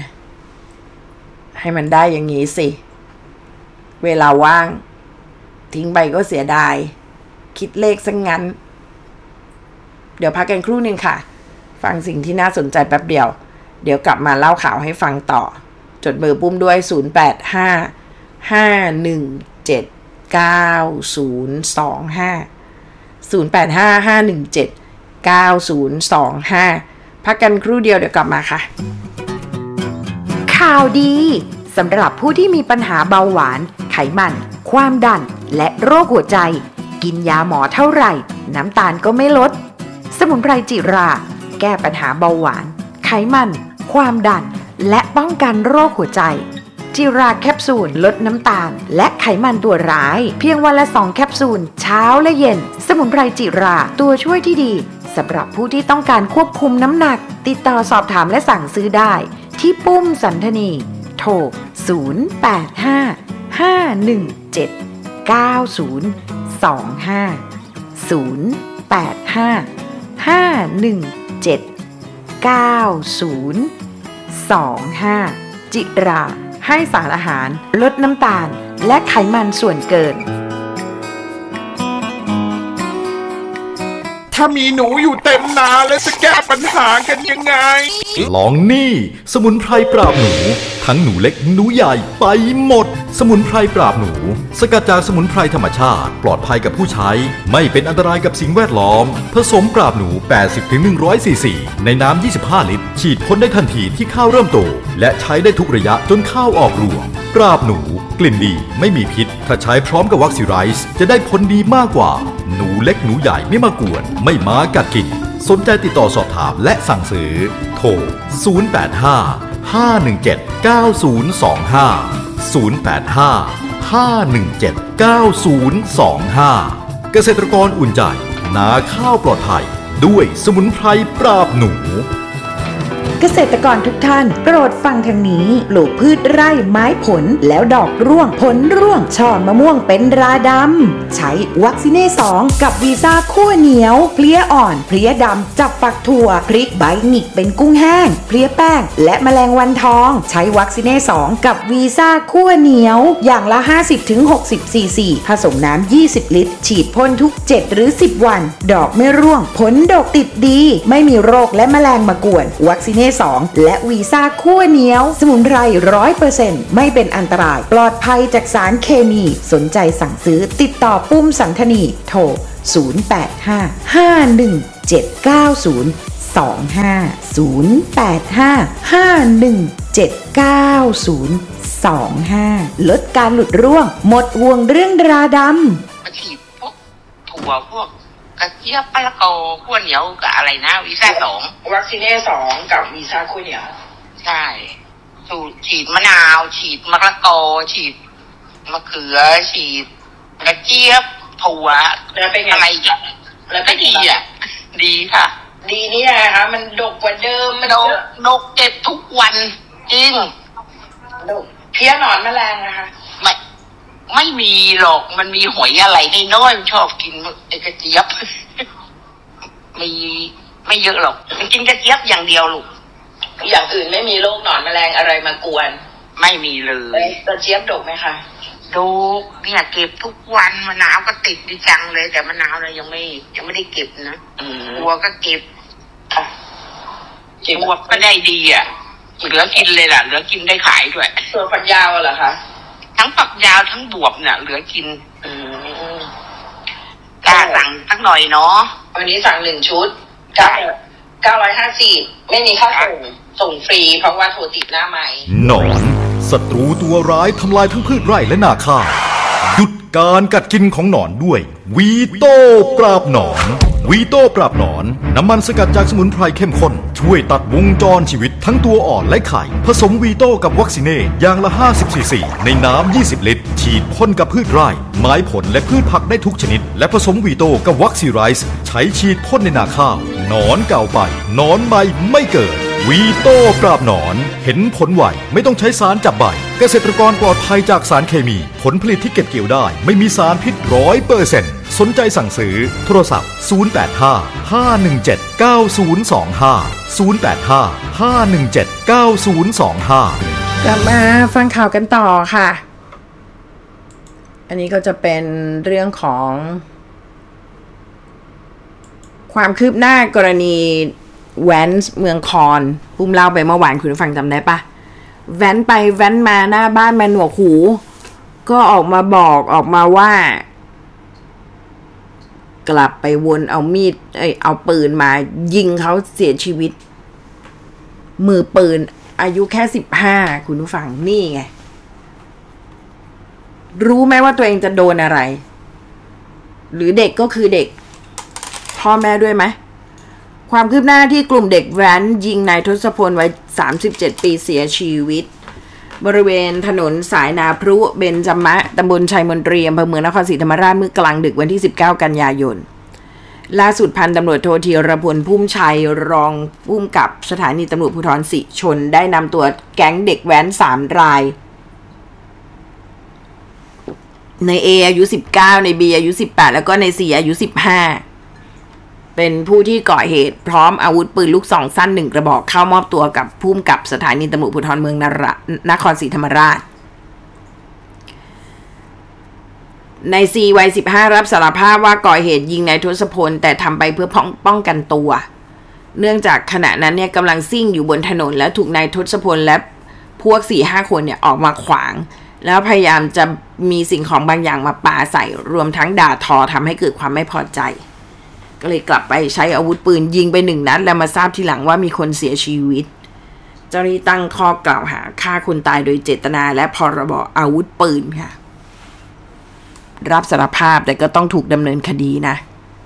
ให้มันได้อย่างนี้สิเวลาว่างทิ้งไปก็เสียดายคิดเลขซะ งั้นเดี๋ยวพักกันครู่หนึ่งค่ะฟังสิ่งที่น่าสนใจแป๊บเดียวเดี๋ยวกลับมาเล่าข่าวให้ฟังต่อจดเบอร์ปุ้มด้วยศูนย์ แปด ห้า ห้า หนึ่ง เจ็ด เก้า ศูนย์ สอง ห้า ศูนย์ แปด ห้า ห้า หนึ่ง เจ็ด เก้า ศูนย์ สอง ห้าพักกันครู่เดียวเดี๋ยวกลับมาค่ะข่าวดีสำหรับผู้ที่มีปัญหาเบาหวานไขมันความดันและโรคหัวใจกินยาหมอเท่าไหร่น้ำตาลก็ไม่ลดสมุนไพรจิราแก้ปัญหาเบาหวานไขมันความดันและป้องกันโรคหัวใจจิราแคปซูลลดน้ำตาลและไขมันตัวร้ายเพียงวันละสองแคปซูลเช้าและเย็นสมุนไพรจิราตัวช่วยที่ดีสำหรับผู้ที่ต้องการควบคุมน้ำหนักติดต่อสอบถามและสั่งซื้อได้ที่ปุ้มสันธนีโทรศูนย์ แปด ห้า ห้า หนึ่ง เจ็ด เก้า ศูนย์ สอง ห้า ศูนย์ แปด ห้า ห้า หนึ่ง เจ็ด เก้า ศูนย์ สอง ห้าจิราให้สารอาหารลดน้ำตาลและไขมันส่วนเกินถ้ามีหนูอยู่เต็มนาแล้วจะแก้ปัญหากันยังไงลองนี่สมุนไพรปราบหนูทั้งหนูเล็กหนูใหญ่ไปหมดสมุนไพรปราบหนูสกัดจากสมุนไพรธรรมชาติปลอดภัยกับผู้ใช้ไม่เป็นอันตรายกับสิ่งแวดล้อมผสมปราบหนู แปดสิบถึงหนึ่งร้อย ซีซีในน้ำยี่สิบห้าลิตรฉีดพ่นได้ทันทีที่ข้าวเริ่มโตและใช้ได้ทุกระยะจนข้าวออกรวงปราบหนูกลิ่นดีไม่มีพิษถ้าใช้พร้อมกับวัคซีไรส์จะได้ผลดีมากกว่าหนูเล็กหนูใหญ่ไม่มากวนไม่มากัดกินสนใจติดต่อสอบถามและสั่งซื้อโทรศูนย์ แปด ห้า ห้า หนึ่ง เจ็ด เก้า ศูนย์ สอง ห้า ศูนย์ แปด ห้า ห้า หนึ่ง เจ็ด เก้า ศูนย์ สอง ห้าเกษตรกรอุ่นใจนาข้าวปลอดภัยด้วยสมุนไพรปราบหนูเกษตรกรทุกท่านโปรดฟังทางนี้ปลูกพืชไร่ไม้ผลแล้วดอกร่วงผลร่วงช่อมะม่วงเป็นราดำใช้วัคซิเน่สองกับวีซ่าคั่วเหนียวเพลี้ยอ่อนเพลี้ยดำจับฝักถั่วพริกใบหงิกเป็นกุ้งแห้งเพลี้ยแป้งและแมลงวันทองใช้วัคซิเน่สองกับวีซ่าคั่วเหนียวอย่างละ ห้าสิบถึงหกสิบ ซีซีผสมน้ำยี่สิบลิตรฉีดพ่นทุกเจ็ดหรือสิบวันดอกไม่ร่วงผลดกติดดีไม่มีโรคและแมลงมากวนวัคซิเน่สองและวีซ่าคั่วเหนียวสมุนไพร ร้อยเปอร์เซ็นต์ ไม่เป็นอันตรายปลอดภัยจากสารเคมีสนใจสั่งซื้อติดต่อปุ้มสันธนีโทรศูนย์ แปด ห้า ห้า หนึ่ง เจ็ด เก้า ศูนย์ สอง ห้า ศูนย์ แปด ห้า ห้า หนึ่ง เจ็ด เก้า ศูนย์ สอง ห้าลดการหลุดร่วงหมดห่วงเรื่องราดำมาฉีดพวกถั่วพวกกระเจี๊ยบมะละกอขั้วเหนียวกับอะไรนะวีซ่าสองวัคซีเน่สองกับวีซ่าขั้วเหนียวใช่สูตรฉีดมะนาวฉีดมะละกอฉีดมะเขือฉีดกระเจี๊ยบถั่วแล้วเป็นไงอะไรอ่ะแล้วก็ดีอ่ะดีค่ะดีนี่ไงคะมันดกกว่าเดิมมันดกดกเก็บทุกวันจริงดกเพี้ยหนอนแมลงนะคะไม่ไม่มีหรอกมันมีหอยอะไรในน้อยชอบกินไอ้กระเจี๊ยบมีไม่เยอะหรอกมันกินกระเจี๊ยบอย่างเดียวลูกอย่างอื่นไม่มีโรคหนอนแมลงอะไรมากวนไม่มีเลยกระเจี๊ยบดกไหมคะดกเนี่ยเก็บทุกวันมะนาวก็ติดดีจังเลยแต่มะนาวเรายังไม่ยังไม่ได้เก็บนะบัวก็เก็บบัวก็ได้ดีอ่ะเหลือกินเลยล่ะเหลือกินได้ขายด้วยตัวฝักยาวเหรอคะทั้งฝักยาวทั้งบวบเนี่ยเหลือกินกล้าสั่งสักหน่อยเนาะวันนี้สั่งหนึ่งชุดเก้าเก้าร้อยห้าสิบไม่มีค่าส่งส่งฟรีเพราะว่าโทรติดหน้าใหม่หนอนศัตรูตัวร้ายทำลายทั้งพืชไร่และนาข้าวหยุดการกัดกินของหนอนด้วยวีโต้ปราบหนอนวีโต้ปราบหนอนน้ำมันสกัดจากสมุนไพรเข้มข้นช่วยตัดวงจรชีวิตทั้งตัวอ่อนและไข่ผสมวีโต้กับวัคซีเน่อย่างละห้าสิบซีซีในน้ำยี่สิบลิตรฉีดพ่นกับพืชไร่ไม้ผลและพืชผักได้ทุกชนิดและผสมวีโต้กับวัคซีไรส์ใช้ฉีดพ่นในนาข้าวหนอนเก่าไปหนอนใหม่ไม่เกิดวีโต้ปราบหนอนเห็นผลไวไม่ต้องใช้สารจับใบเกษตรกรปลอดภัยจากสารเคมีผลผลิตที่เก็บเกี่ยวได้ไม่มีสารพิษร้อยเปอร์เซ็นต์สนใจสั่งซื้อโทรศัพท์ศูนย์ แปด ห้า ห้า หนึ่ง เจ็ด เก้า ศูนย์ สอง ห้า ศูนย์ แปด ห้า ห้า หนึ่ง เจ็ด เก้า ศูนย์ สอง ห้ากลับมาฟังข่าวกันต่อค่ะ อันนี้ก็จะเป็นเรื่องของความคืบหน้ากรณีแว้นเมืองคอนปุ้มเล่าไปเมื่อวานคุณผู้ฟังจำได้ปะแว้นไปแว้นมาหน้าบ้านมาหนวกหูก็ออกมาบอกออกมาว่ากลับไปวนเอามีดเอ้ยเอาปืนมายิงเขาเสียชีวิตมือปืนอายุแค่สิบห้าคุณผู้ฟังนี่ไงรู้ไหมว่าตัวเองจะโดนอะไรหรือเด็กก็คือเด็กพ่อแม่ด้วยไหมความคืบหน้าที่กลุ่มเด็กแว้นยิงนายทศพลวัยสามสิบเจ็ดปีเสียชีวิตบริเวณถนนสายนาพรุเบญจมะตำบลชัยมนตรีอำเภอเมืองนครศรีธรรมราชเมื่อกลางดึกวันที่สิบเก้ากันยายนล่าสุดพันตำรวจโทธีรพลพุ่มชัยรองผู้กำกับสถานีตำรวจภูธรศรีชนได้นำตัวแก๊งเด็กแว้นสามรายใน A อายุสิบเก้าใน B อายุสิบแปดแล้วก็ใน C อายุสิบห้าเป็นผู้ที่ก่อเหตุพร้อมอาวุธปืนลูกซองสั้นหนึ่งกระบอกเข้ามอบตัวกับผู้กำกับสถานีตำรวจภูธรเมืองนครศรีธรรมราชใน C วัยสิบห้ารับสารภาพว่าก่อเหตุยิงนายทศพลแต่ทำไปเพื่อป้องกันตัวเนื่องจากขณะนั้นเนี่ยกำลังซิ่งอยู่บนถนนและถูกนายทศพลและพวก สี่ห้า คนเนี่ยออกมาขวางแล้วพยายามจะมีสิ่งของบางอย่างมาปาใส่รวมทั้งด่าทอทำให้เกิดความไม่พอใจก็เลยกลับไปใช้อาวุธปืนยิงไปหนึ่งนัดแล้วมาทราบทีหลังว่ามีคนเสียชีวิตเจ้าหน้าที่ตั้งข้อกล่าวหาฆ่าคนตายโดยเจตนาและพรบอาวุธปืนค่ะรับสารภาพแต่ก็ต้องถูกดำเนินคดีนะ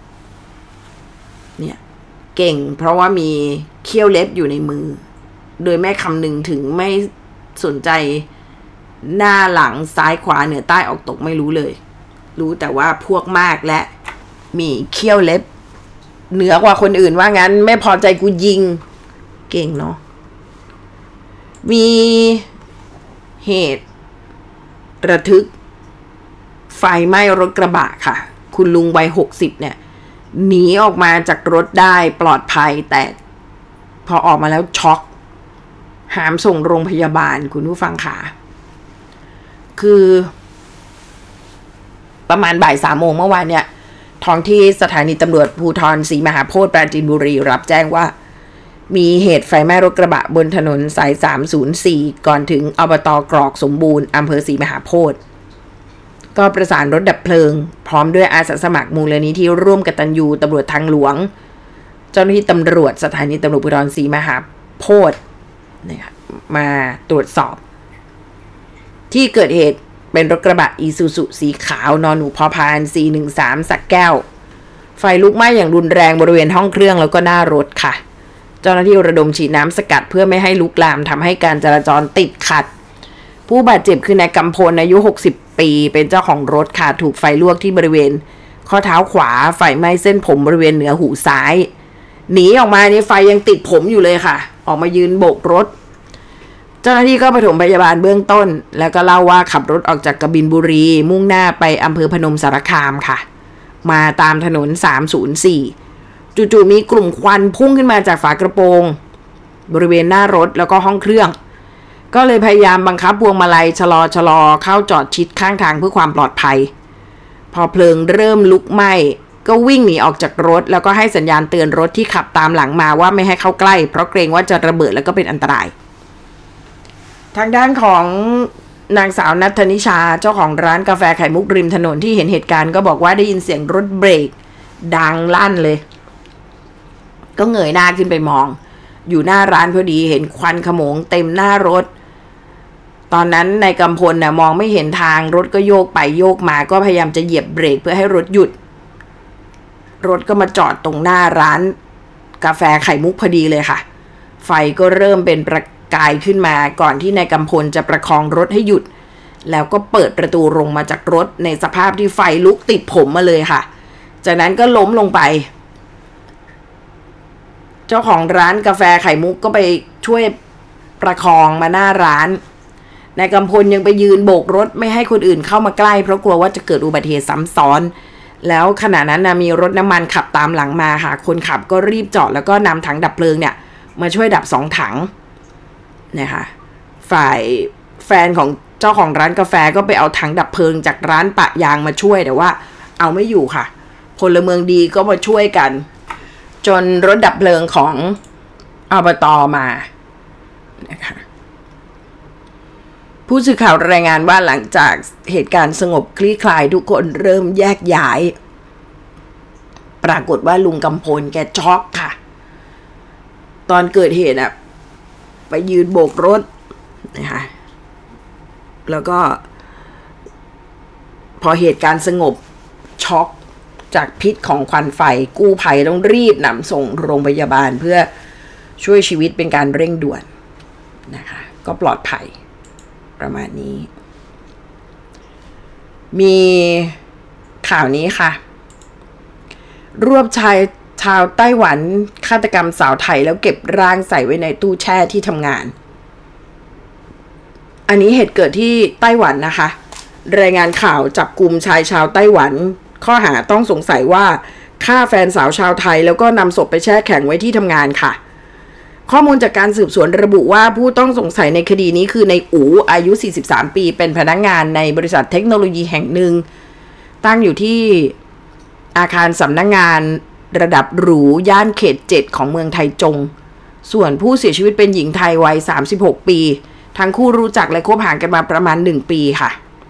เนี่ยเก่งเพราะว่ามีเขี้ยวเล็บอยู่ในมือโดยไม่คำนึงถึงไม่สนใจหน้าหลังซ้ายขวาเหนือใต้ออกตกไม่รู้เลยรู้แต่ว่าพวกมากและมีเขี้ยวเล็บเหนือกว่าคนอื่นว่างั้นไม่พอใจกูยิงเก่งเนาะมีเหตุระทึกไฟไหม้รถกระบะค่ะคุณลุงวัยหกสิบเนี่ยหนีออกมาจากรถได้ปลอดภัยแต่พอออกมาแล้วช็อกหามส่งโรงพยาบาลคุณผู้ฟังค่ะคือประมาณบ่ายสามโมงเมื่อวานเนี่ยท้องที่สถานีตำรวจภูธรศรีมหาโพธิ์ปราจีนบุรีรับแจ้งว่ามีเหตุไฟไหม้รถกระบะบนถนนสายสามศูนย์สี่ก่อนถึงอบต.กรอกสมบูรณ์อำเภอศรีมหาโพธิ์ก็ประสานรถดับเพลิงพร้อมด้วยอาสาสมัครมูลนิธิร่วมกตัญญูตำรวจทางหลวงเจ้าหน้าที่ตำรวจสถานีตำรวจภูธรศรีมหาโพธิ์เนี่ยมาตรวจสอบที่เกิดเหตุเป็นรถกระบะอีซูซุสีขาวนอนหนูพอพานสี่หนึ่งสามสักแก้วไฟลุกไหม้อย่างรุนแรงบริเวณห้องเครื่องแล้วก็หน้ารถค่ะเจ้าหน้าที่ระดมฉีดน้ำสกัดเพื่อไม่ให้ลุกลามทำให้การจราจรติดขัดผู้บาดเจ็บคือนายกำพลอายุหกสิบปีเป็นเจ้าของรถค่ะถูกไฟลวกที่บริเวณข้อเท้าขวาไฟไหม้เส้นผมบริเวณเหนือหูซ้ายหนีออกมานี่ไฟยังติดผมอยู่เลยค่ะออกมายืนโบกรถเจ้าหน้าที่ก็ปฐมพยาบาลเบื้องต้นแล้วก็เล่าว่าขับรถออกจากกบินบุรีมุ่งหน้าไปอำเภอพนมสารคามค่ะมาตามถนนสามศูนย์สี่จู่ๆมีกลุ่มควันพุ่งขึ้นมาจากฝากระโปรงบริเวณหน้ารถแล้วก็ห้องเครื่องก็เลยพยายามบังคับพวงมาลัยชะลอชะลอเข้าจอดชิดข้างทางเพื่อความปลอดภัยพอเพลิงเริ่มลุกไหม้ก็วิ่งหนีออกจากรถแล้วก็ให้สัญญาณเตือนรถที่ขับตามหลังมาว่าไม่ให้เข้าใกล้เพราะเกรงว่าจะระเบิดแล้วก็เป็นอันตรายทางด้านของนางสาวณัฐนิชาเจ้าของร้านกาแฟไข่มุกริมถนนที่เห็นเหตุการณ์ก็บอกว่าได้ยินเสียงรถเบรกดังลั่นเลยก็เงยหน้าขึ้นไปมองอยู่หน้าร้านพอดีเห็นควันขโมงเต็มหน้ารถตอนนั้นนายกำพลน่ะมองไม่เห็นทางรถก็โยกไปโยกมาก็พยายามจะเหยียบเบรกเพื่อให้รถหยุดรถก็มาจอดตรงหน้าร้านกาแฟไข่มุกพอดีเลยค่ะไฟก็เริ่มเป็นประกายขึ้นมาก่อนที่นายกำพลจะประคองรถให้หยุดแล้วก็เปิดประตูลงมาจากรถในสภาพที่ไฟลุกติดผมมาเลยค่ะจากนั้นก็ล้มลงไปเจ้าของร้านกาแฟไข่มุกก็ไปช่วยประคองมาหน้าร้านนายกำพลยังไปยืนโบกรถไม่ให้คนอื่นเข้ามาใกล้เพราะกลัวว่าจะเกิดอุบัติเหตุซ้ำซ้อนแล้วขณะนั้นนะมีรถน้ำมันขับตามหลังมาค่ะคนขับก็รีบจอดแล้วก็นำถังดับเพลิงเนี่ยมาช่วยดับสองถังนะคะฝ่ายแฟนของเจ้าของร้านกาแฟก็ไปเอาถังดับเพลิงจากร้านปะยางมาช่วยแต่ว่าเอาไม่อยู่ค่ะพลเมืองดีก็มาช่วยกันจนรถดับเพลิงของอบต.มานะคะผู้สื่อข่าวรายงานว่าหลังจากเหตุการณ์สงบคลี่คลายทุกคนเริ่มแยกย้ายปรากฏว่าลุงกำพลแกช็อกค่ะตอนเกิดเหตุอะไปยืนโบกรถนะคะแล้วก็พอเหตุการณ์สงบช็อกจากพิษของควันไฟกู้ภัยต้องรีบนำส่งโรงพยาบาลเพื่อช่วยชีวิตเป็นการเร่งด่วนนะคะก็ปลอดภัยประมาณนี้มีข่าวนี้ค่ะรวบชายชาวไต้หวันฆาตกรรมสาวไทยแล้วเก็บร่างใส่ไว้ในตู้แช่ที่ทำงานอันนี้เหตุเกิดที่ไต้หวันนะคะรายงานข่าวจับกุมชายชาวไต้หวันข้อหาต้องสงสัยว่าฆ่าแฟนสาวชาวไทยแล้วก็นำศพไปแช่แข็งไว้ที่ทำงานค่ะข้อมูลจากการสืบสวนระบุว่าผู้ต้องสงสัยในคดีนี้คือในอู๋อายุสี่สิบสามปีเป็นพนักงานในบริษัทเทคโนโลยีแห่งหนึ่งตั้งอยู่ที่อาคารสำนักงานระดับหรูย่านเขตเจ็ดของเมืองไทจงส่วนผู้เสียชีวิตเป็นหญิงไทยวัยสามสิบหกปีทั้งคู่รู้จักและคบหากันมาประมาณหนึ่งปีค่ะ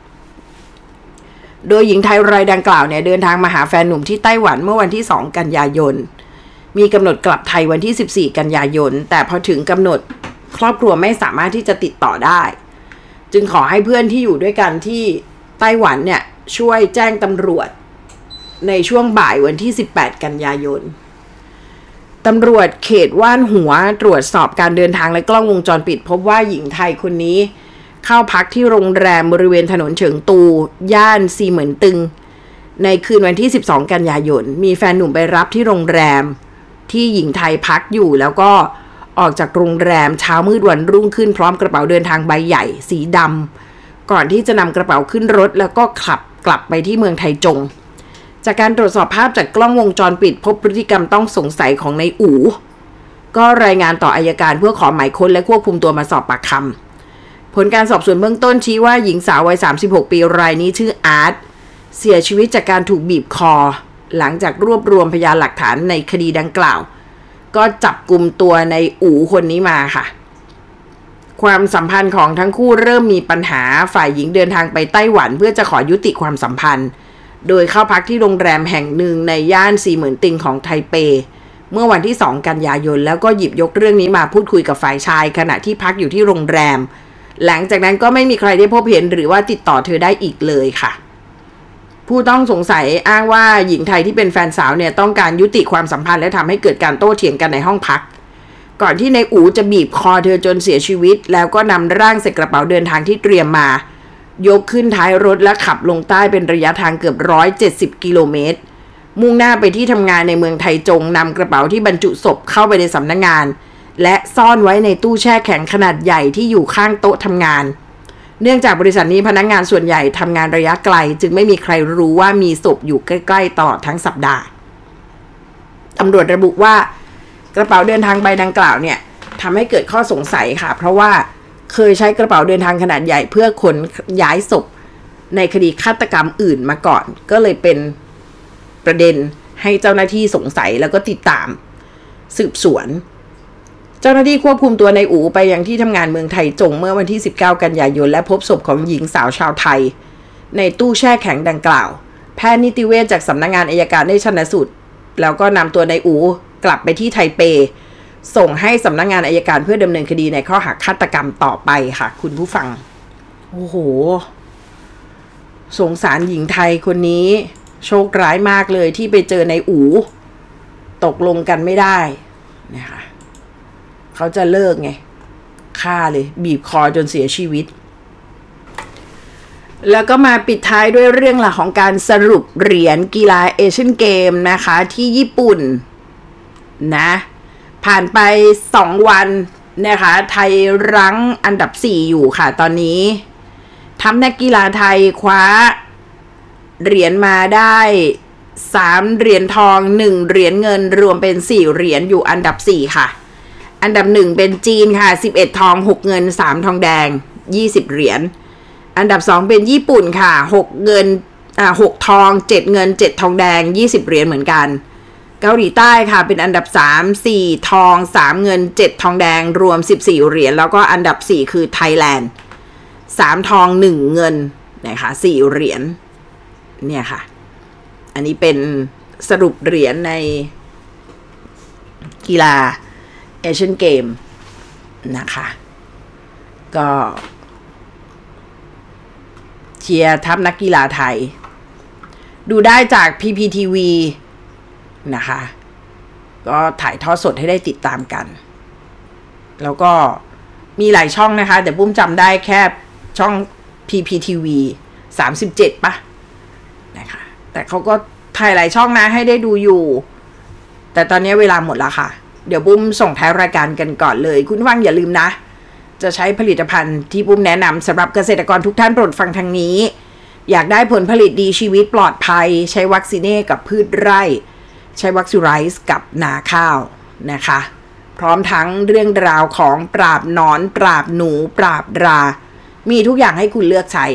โดยหญิงไทยรายดังกล่าวเนี่ยเดินทางมาหาแฟนหนุ่มที่ไต้หวันเมื่อวันที่สองกันยายนมีกำหนดกลับไทยวันที่สิบสี่กันยายนแต่พอถึงกำหนดครอบครัวไม่สามารถที่จะติดต่อได้จึงขอให้เพื่อนที่อยู่ด้วยกันที่ไต้หวันเนี่ยช่วยแจ้งตำรวจในช่วงบ่ายวันที่สิบแปดกันยายนตำรวจเขตว่านหัวตรวจสอบการเดินทางและกล้องวงจรปิดพบว่าหญิงไทยคนนี้เข้าพักที่โรงแรมบริเวณถนนเฉิงตูย่านซีเหมินตึงในคืนวันที่สิบสองกันยายนมีแฟนหนุ่มไปรับที่โรงแรมที่หญิงไทยพักอยู่แล้วก็ออกจากโรงแรมเช้ามืดวันรุ่งขึ้นพร้อมกระเป๋าเดินทางใบใหญ่สีดำก่อนที่จะนำกระเป๋าขึ้นรถแล้วก็ขับกลับไปที่เมืองไทจงจากการตรวจสอบภาพจากกล้องวงจรปิดพบพฤติกรรมต้องสงสัยของนายอู๋ก็รายงานต่ออัยการเพื่อขอหมายค้นและควบคุมตัวมาสอบปากคำผลการสอบสวนเบื้องต้นชี้ว่าหญิงสาววัยสามสิบหกปีรายนี้ชื่ออาร์ตเสียชีวิตจากการถูกบีบคอหลังจากรวบรวมพยานหลักฐานในคดีดังกล่าวก็จับกุมตัวในอู๋คนนี้มาค่ะความสัมพันธ์ของทั้งคู่เริ่มมีปัญหาฝ่ายหญิงเดินทางไปไต้หวันเพื่อจะขอยุติความสัมพันธ์โดยเข้าพักที่โรงแรมแห่งหนึ่งในย่านซีเหมินติงของไทเปเมื่อวันที่สองกันยายนแล้วก็หยิบยกเรื่องนี้มาพูดคุยกับฝ่ายชายขณะที่พักอยู่ที่โรงแรมหลังจากนั้นก็ไม่มีใครได้พบเห็นหรือว่าติดต่อเธอได้อีกเลยค่ะผู้ต้องสงสัยอ้างว่าหญิงไทยที่เป็นแฟนสาวเนี่ยต้องการยุติความสัมพันธ์และทำให้เกิดการโต้เถียงกันในห้องพักก่อนที่นายอู๋จะบีบคอเธอจนเสียชีวิตแล้วก็นำร่างใส่กระเป๋าเดินทางที่เตรียมมายกขึ้นท้ายรถและขับลงใต้เป็นระยะทางเกือบหนึ่งร้อยเจ็ดสิบกิโลเมตรมุ่งหน้าไปที่ทำงานในเมืองไทจงนำกระเป๋าที่บรรจุศพเข้าไปในสำนักงานและซ่อนไว้ในตู้แช่แข็งขนาดใหญ่ที่อยู่ข้างโต๊ะทำงานเนื่องจากบริษัทนี้พนักงานส่วนใหญ่ทำงานระยะไกลจึงไม่มีใครรู้ว่ามีศพอยู่ใกล้ๆตลอดทั้งสัปดาห์ตำรวจระบุว่ากระเป๋าเดินทางใบดังกล่าวเนี่ยทำให้เกิดข้อสงสัยค่ะเพราะว่าเคยใช้กระเป๋าเดินทางขนาดใหญ่เพื่อขนย้ายศพในคดีฆาตกรรมอื่นมาก่อนก็เลยเป็นประเด็นให้เจ้าหน้าที่สงสัยแล้วก็ติดตามสืบสวนเจ้าหน้าที่ควบคุมตัวในอู๋ไปยังที่ทำงานเมืองไทจงเมื่อวันที่สิบเก้ากันยายนและพบศพของหญิงสาวชาวไทยในตู้แช่แข็งดังกล่าวแพทย์นิติเวชจากสำนักงานอัยการได้ชันสูตรแล้วก็นำตัวในอู๋กลับไปที่ไทเปส่งให้สำนักงานอัยการเพื่อดำเนินคดีในข้อหาฆาตกรรมต่อไปค่ะคุณผู้ฟังโอ้โหสงสารหญิงไทยคนนี้โชคร้ายมากเลยที่ไปเจอในอู๋ตกลงกันไม่ได้นะคะเขาจะเลิกไงฆ่าเลยบีบคอจนเสียชีวิตแล้วก็มาปิดท้ายด้วยเรื่องราวของการสรุปเหรียญกีฬาเอเชียนเกมนะคะที่ญี่ปุ่นนะผ่านไปสองวันนะคะไทยรั้งอันดับสี่อยู่ค่ะตอนนี้ทัพนักกีฬาไทยคว้าเหรียญมาได้สามเหรียญทองหนึ่งเหรียญเงินรวมเป็นสี่เหรียญอยู่อันดับสี่ค่ะอันดับหนึ่งเป็นจีนค่ะสิบเอ็ดทองหกเงินสามทองแดงยี่สิบเหรียญอันดับสองเป็นญี่ปุ่นค่ะหกเงินอ่าหกทองเจ็ดเงินเจ็ดทองแดงยี่สิบเหรียญเหมือนกันเกาหลีใต้ค่ะเป็นอันดับสาม สี่ทองสามเงินเจ็ดทองแดงรวมสิบสี่เหรียญแล้วก็อันดับสี่คือไทยแลนด์สามทองหนึ่งเงินนะคะสี่เหรียญเนี่ยค่ะอันนี้เป็นสรุปเหรียญในกีฬาเอเชียนเกมนะคะก็เชียร์ทัพนักกีฬาไทยดูได้จาก พี พี ที วี นะคะก็ถ่ายทอดสดให้ได้ติดตามกันแล้วก็มีหลายช่องนะคะแต่ปุ้มจำได้แค่ช่อง พี พี ที วี สามสิบเจ็ดป่ะนะคะแต่เขาก็ถ่ายหลายช่องนะให้ได้ดูอยู่แต่ตอนนี้เวลาหมดแล้วค่ะเดี๋ยวปุ้มส่งท้ายรายการกันก่อนเลยคุณฟังอย่าลืมนะจะใช้ผลิตภัณฑ์ที่ปุ้มแนะนำสำหรับเกษตรกรทุกท่านโปรดฟังทางนี้อยากได้ผลผลิตดีชีวิตปลอดภัยใช้วัคซีเน่กับพืชไร่ใช้วัคซีไรส์กับนาข้าวนะคะพร้อมทั้งเรื่องราวของปราบหนอนปราบหนูปราบรามีทุกอย่างให้คุณเลือกใช้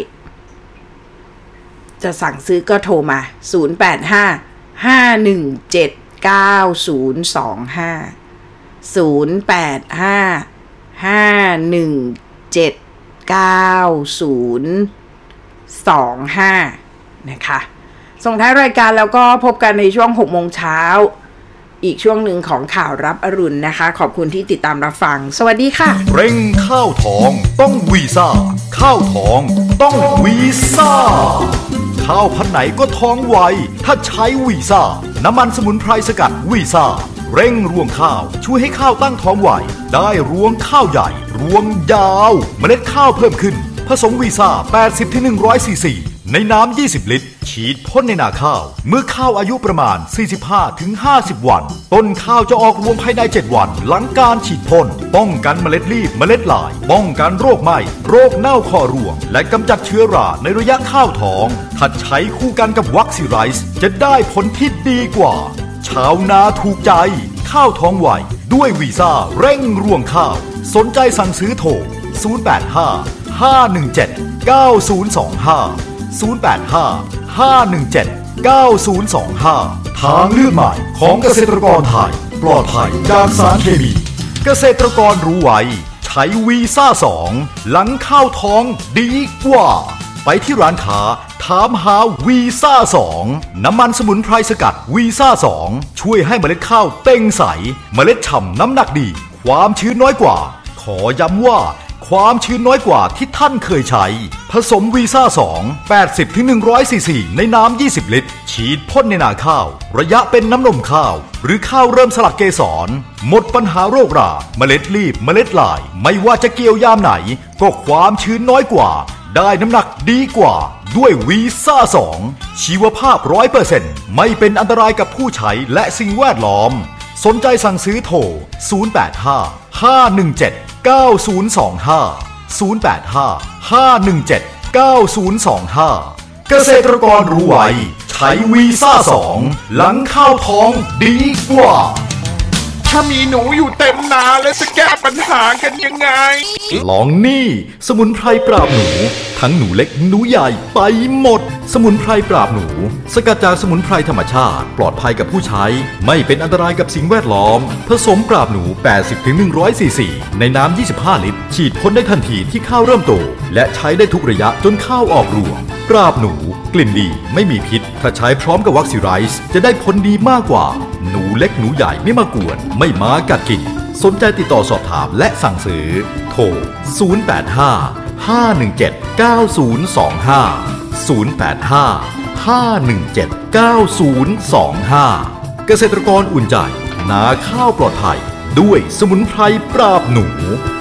จะสั่งซื้อก็โทรมาศูนย์ แปด ห้า ห้า หนึ่ง เจ็ด เก้า ศูนย์ สอง ห้า ศูนย์ แปด ห้า ห้า หนึ่ง เจ็ด เก้า ศูนย์ สอง ห้านะคะส่งท้ายรายการแล้วก็พบกันในช่วงหกโมงเช้าอีกช่วงหนึ่งของข่าวรับอรุณนะคะขอบคุณที่ติดตามรับฟังสวัสดีค่ะเร่งข้าวทองต้องวีซ่าข้าวทองต้องวีซ่าข้าวพันธุ์ไหนก็ท้องไวถ้าใช้วีซ่าน้ำมันสมุนไพรสกัดวีซ่าเร่งรวงข้าวช่วยให้ข้าวตั้งท้องไวได้รวงข้าวใหญ่รวงยาวเมล็ดข้าวเพิ่มขึ้นผสมวีซ่า แปดสิบถึงหนึ่งร้อย ซีซีในน้ำยี่สิบลิตรฉีดพ่นในนาข้าวเมื่อข้าวอายุประมาณ สี่สิบห้าถึงห้าสิบ วันต้นข้าวจะออกรวงภายในเจ็ดวันหลังการฉีดพ่นป้องกันเมล็ดรีบเมล็ดลายป้องกันโรคไหม้โรคเน่าคอรวงและกำจัดเชื้อราในระยะข้าวท้องถ้าใช้คู่กันกับวัคซีไรส์จะได้ผลที่ดีกว่าชาวนาถูกใจข้าวท้องไวด้วยวีซ่าเร่งรวงข้าวสนใจสั่งซื้อโทรศูนย์ แปด ห้า ห้า หนึ่ง เจ็ด เก้า ศูนย์ สอง ห้าศูนย์ แปด ห้า ห้า หนึ่ง เจ็ด เก้า ศูนย์ สอง ห้าทางเลือกใหม่ของเกษตรกรไทยปลอดภัยจากสารเคมีเกษตรกรรู้ไว้ใช้วีซ่าสองหลังข้าวท้องดีกว่าไปที่ร้านค้าถามหาวีซ่าสองน้ำมันสมุนไพรสกัดวีซ่าสองช่วยให้เมล็ดข้าวเต้งใสเมล็ดฉ่ำน้ำหนักดีความชื้นน้อยกว่าขอย้ำว่าความชื้นน้อยกว่าที่ท่านเคยใช้ผสมวีซ่าสอง แปดสิบถึงหนึ่งร้อย ซีซีในน้ำยี่สิบลิตรฉีดพ่นในนาข้าวระยะเป็นน้ำนมข้าวหรือข้าวเริ่มสลัดเกสรหมดปัญหาโรคราเมล็ดรีบเมล็ดลายไม่ว่าจะเกี่ยวยามไหนก็ความชื้นน้อยกว่าได้น้ำหนักดีกว่าด้วยวีซ่าสองชีวภาพ ร้อยเปอร์เซ็นต์ ไม่เป็นอันตรายกับผู้ใช้และสิ่งแวดล้อมสนใจสั่งซื้อโทรศูนย์ แปด ห้า ห้า หนึ่ง เจ็ด เก้า ศูนย์ สอง ห้า ศูนย์ แปด ห้า ห้า หนึ่ง เจ็ด เก้า ศูนย์ สอง ห้าเกษตรกรรู้ไว้ใช้วีซ่าสองหลังข้าวท้องดีกว่าถ้ามีหนูอยู่เต็มนาแล้วจะแก้ปัญหากันยังไงลองนี่สมุนไพรปราบหนูทั้งหนูเล็กหนูใหญ่ไปหมดสมุนไพรปราบหนูสกัดจากสมุนไพรธรรมชาติปลอดภัยกับผู้ใช้ไม่เป็นอันตรายกับสิ่งแวดล้อมผสมปราบหนู แปดสิบถึงหนึ่งร้อย ซีซีในน้ำยี่สิบห้าลิตรฉีดพ่นได้ทันทีที่ข้าวเริ่มโตและใช้ได้ทุกระยะจนข้าวออกรวงปราบหนูกลิ่นดีไม่มีพิษถ้าใช้พร้อมกับวัคซีไรส์จะได้ผลดีมากกว่าหนูเล็กหนูใหญ่ไม่มากวนไม่มากัดกินสนใจติดต่อสอบถามและสั่งซื้อโทรศูนย์ แปด ห้า ห้า หนึ่ง เจ็ด เก้า ศูนย์ สอง ห้า ศูนย์ แปด ห้าห้าหนึ่งเจ็ด เก้าศูนย์สองห้า เกษตรกรอุ่นใจนาข้าวปลอดภัยด้วยสมุนไพรปราบหนู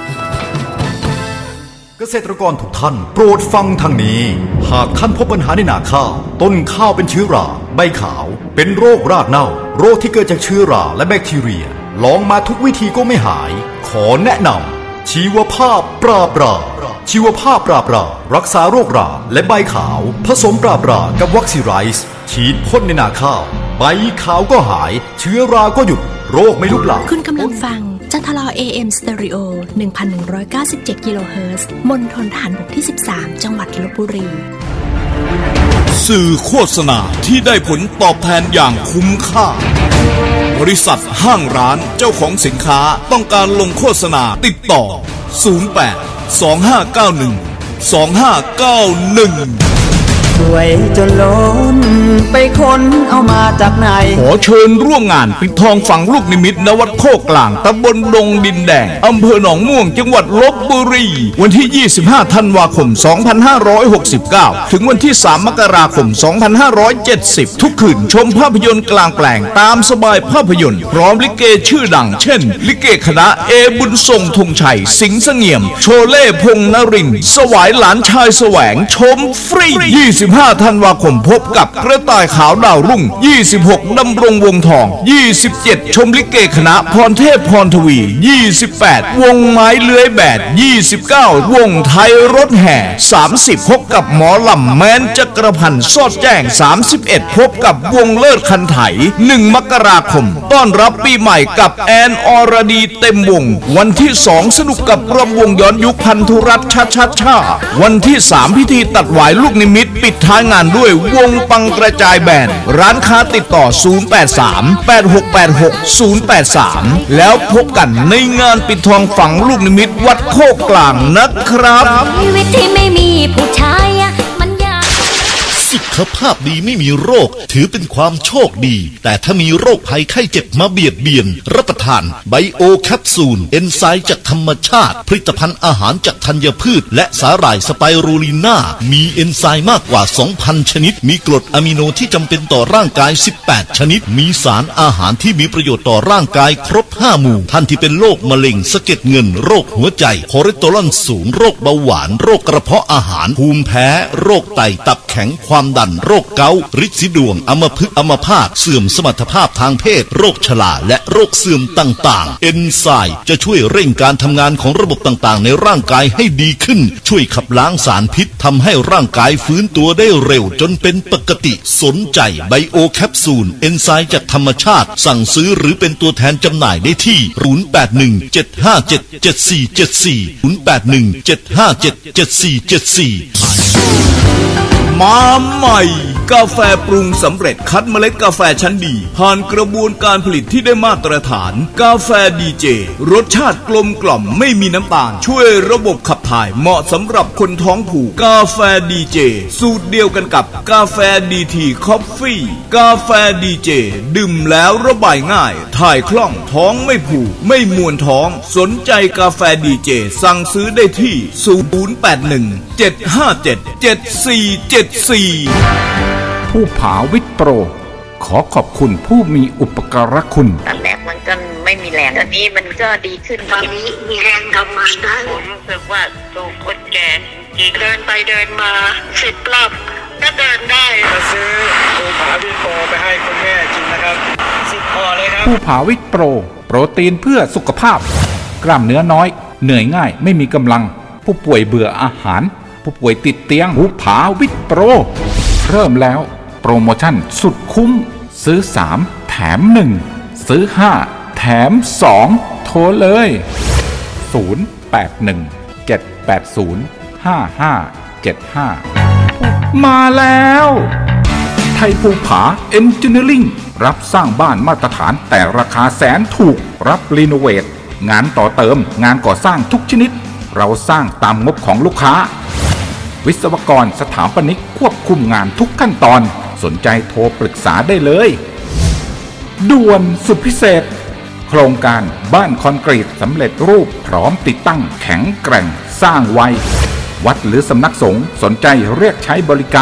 เกษตรกรทุกท่านโปรดฟังทางนี้หากท่านพบปัญหาในนาข้าวต้นข้าวเป็นเชื้อราใบขาวเป็นโรครากเน่าโรคที่เกิดจากเชื้อราและแบคทีเรียลองมาทุกวิธีก็ไม่หายขอแนะนำชีวภาพปราบราชีวภาพปราบรารักษาโรคราและใบขาวผสมปราบรากับวัคซีไรส์ฉีดพ่นในนาข้าวใบขาวก็หายเชื้อราก็หยุดโรคไม่ลุกลามคุณกำลังฟังจันทรา เอ เอ็ม Stereo หนึ่งพันหนึ่งร้อยเก้าสิบเจ็ด กิโลเฮิรตซ์ มณฑลทหารบกที่ สิบสาม จังหวัดลพบุรีสื่อโฆษณาที่ได้ผลตอบแทนอย่างคุ้มค่าบริษัทห้างร้านเจ้าของสินค้าต้องการลงโฆษณาติดต่อศูนย์ แปด สอง ห้า เก้า หนึ่ง สอง ห้า เก้า หนึ่งสวยจนล้นไปค้นเอามาจากไหนขอเชิญร่วมงานปิดทองฝังลูกนิมิตณวัดโคกกลางตำบลดงดินแดงอำเภอหนองม่วงจังหวัดลพบุรีวันที่ยี่สิบห้าธันวาคมสองพันห้าร้อยหกสิบเก้าถึงวันที่สามมกราคมสองพันห้าร้อยเจ็ดสิบทุกคืนชมภาพยนตร์กลางแปลงตามสบายภาพยนตร์พร้อมลิเกชื่อดังเช่นลิเกคณะเอบุญทรงธงชัยสิงห์เสงี่ยมโชเล่พงษ์นรินทร์สวายหลานชายแสวงชมฟรียี่สิบห้าธันวาคมพบกับกระต่ายขาวดาวรุ่งยี่สิบหกดำรงวงทองยี่สิบเจ็ดชมลิเกคณะพรเทพพรทวียี่สิบแปดวงไม้เลื้อยแบดยี่สิบเก้าวงไทยรถแห่สามสิบพบกับหมอลำแม้นจักรพันธ์สอดแจ้งสามสิบเอ็ดพบกับวงเลิศคันไถหนึ่งมกราคมต้อนรับปีใหม่กับแอนอรดีเต็มวงวันที่สองสนุกกับรำวงย้อนยุคพันธุรัตน์ชาชาชาวันที่สามพิธีตัดหวายลูกนิมิตปิดท้ายงานด้วยวงปังกระจายแบนร้านค้าติดต่อศูนย์ แปด สาม แปด หก แปด หก ศูนย์ แปด สามแล้วพบกันในงานปิดทองฝังลูกนิมิตวัดโคกกลางนะครับชีวิตที่ไม่มีผู้ชายมันยากสุขภาพดีไม่มีโรคถือเป็นความโชคดีแต่ถ้ามีโรคภัยไข้เจ็บมาเบียดเบียนรับประทานไบโอแคปซูลเอนไซม์จากธรรมชาติผลิตภัณฑ์อาหารจากธัญพืชและสาหร่ายสไปรูลิน่ามีเอนไซม์มากกว่า สองพัน ชนิดมีกรดอะมิโนที่จำเป็นต่อร่างกายสิบแปดชนิดมีสารอาหารที่มีประโยชน์ต่อร่างกายครบห้าหมู่ท่านที่เป็นโรคมะเร็งสะเก็ดเงินโรคหัวใจคอเลสเตอรอลสูงโรคเบาหวานโรคกระเพาะอาหารภูมิแพ้โรคไตตับแข็งความดันโรคเกาต์ฤทธิ์สีดวงอัมพฤกษ์อัมพาตเสื่อมสมรรถภาพทางเพศโรคชราและโรคเสื่อมต่างๆเอนไซม์จะช่วยเร่งการทำงานของระบบต่างๆในร่างกายให้ดีขึ้นช่วยขับล้างสารพิษทำให้ร่างกายฟื้นตัวได้เร็วจนเป็นปกติสนใจไบโอแคปซูลเอนไซม์จากธรรมชาติสั่งซื้อหรือเป็นตัวแทนจำหน่ายได้ที่ศูนย์ แปด หนึ่ง เจ็ด ห้า เจ็ด เจ็ด สี่ เจ็ด สี่ ศูนย์ แปด หนึ่ง เจ็ด ห้า เจ็ด เจ็ด สี่ เจ็ด สี่มาใหม่กาแฟปรุงสำเร็จคัดเมล็ดกาแฟชั้นดีผ่านกระบวนการผลิตที่ได้มาตรฐานกาแฟดีเจรสชาติกลมกล่อมไม่มีน้ำตาลช่วยระบบขับถ่ายเหมาะสำหรับคนท้องผูกกาแฟดีเจสูตรเดียวกันกับกาแฟดีทีคอฟฟี่กาแฟดีเจดื่มแล้วระบายง่ายถ่ายคล่องท้องไม่ผูกไม่มวนท้องสนใจกาแฟดีเจสั่งซื้อได้ที่ศูนย์ แปด หนึ่ง เจ็ด ห้า เจ็ด เจ็ด สี่ เจ็ด สี่ผู้ผาวิทย์โปรขอขอบคุณผู้มีอุปการะคุณตอนแรกมันก็ไม่มีแรงตอนนี้มันก็ดีขึ้นตอนนี้มีแรงทำงานได้ผมรู้สึกว่าตัวคนแก่เดินไปเดินมาสิบรอบก็เดินได้มาซื้อผู้ผาวิทย์โปรไปให้คุณแม่กินนะครับสิบพอเลยครับผู้ผาวิทย์โปรโปรตีนเพื่อสุขภาพกล้ามเนื้อน้อยเหนื่อยง่ายไม่มีกำลังผู้ป่วยเบื่ออาหารผู้ป่วยติดเตียงผู้ผาวิทย์โปรเริ่มแล้วโปรโมชั่นสุดคุ้มซื้อสามแถมหนึ่งซื้อห้าแถมสองโทรเลยศูนย์ แปด หนึ่ง เจ็ด แปด ศูนย์ ห้า ห้า เจ็ด ห้ามาแล้วไทยภูผาเอนจิเนียริ่งรับสร้างบ้านมาตรฐานแต่ราคาแสนถูกรับรีโนเวทงานต่อเติมงานก่อสร้างทุกชนิดเราสร้างตามงบของลูกค้าวิศวกรสถาปนิกควบคุมงานทุกขั้นตอนสนใจโทรปรึกษาได้เลยด่วนสุดพิเศษโครงการบ้านคอนกรีตสำเร็จรูปพร้อมติดตั้งแข็งแกร่งสร้างไววัดหรือสำนักสงฆ์สนใจเรียกใช้บริการ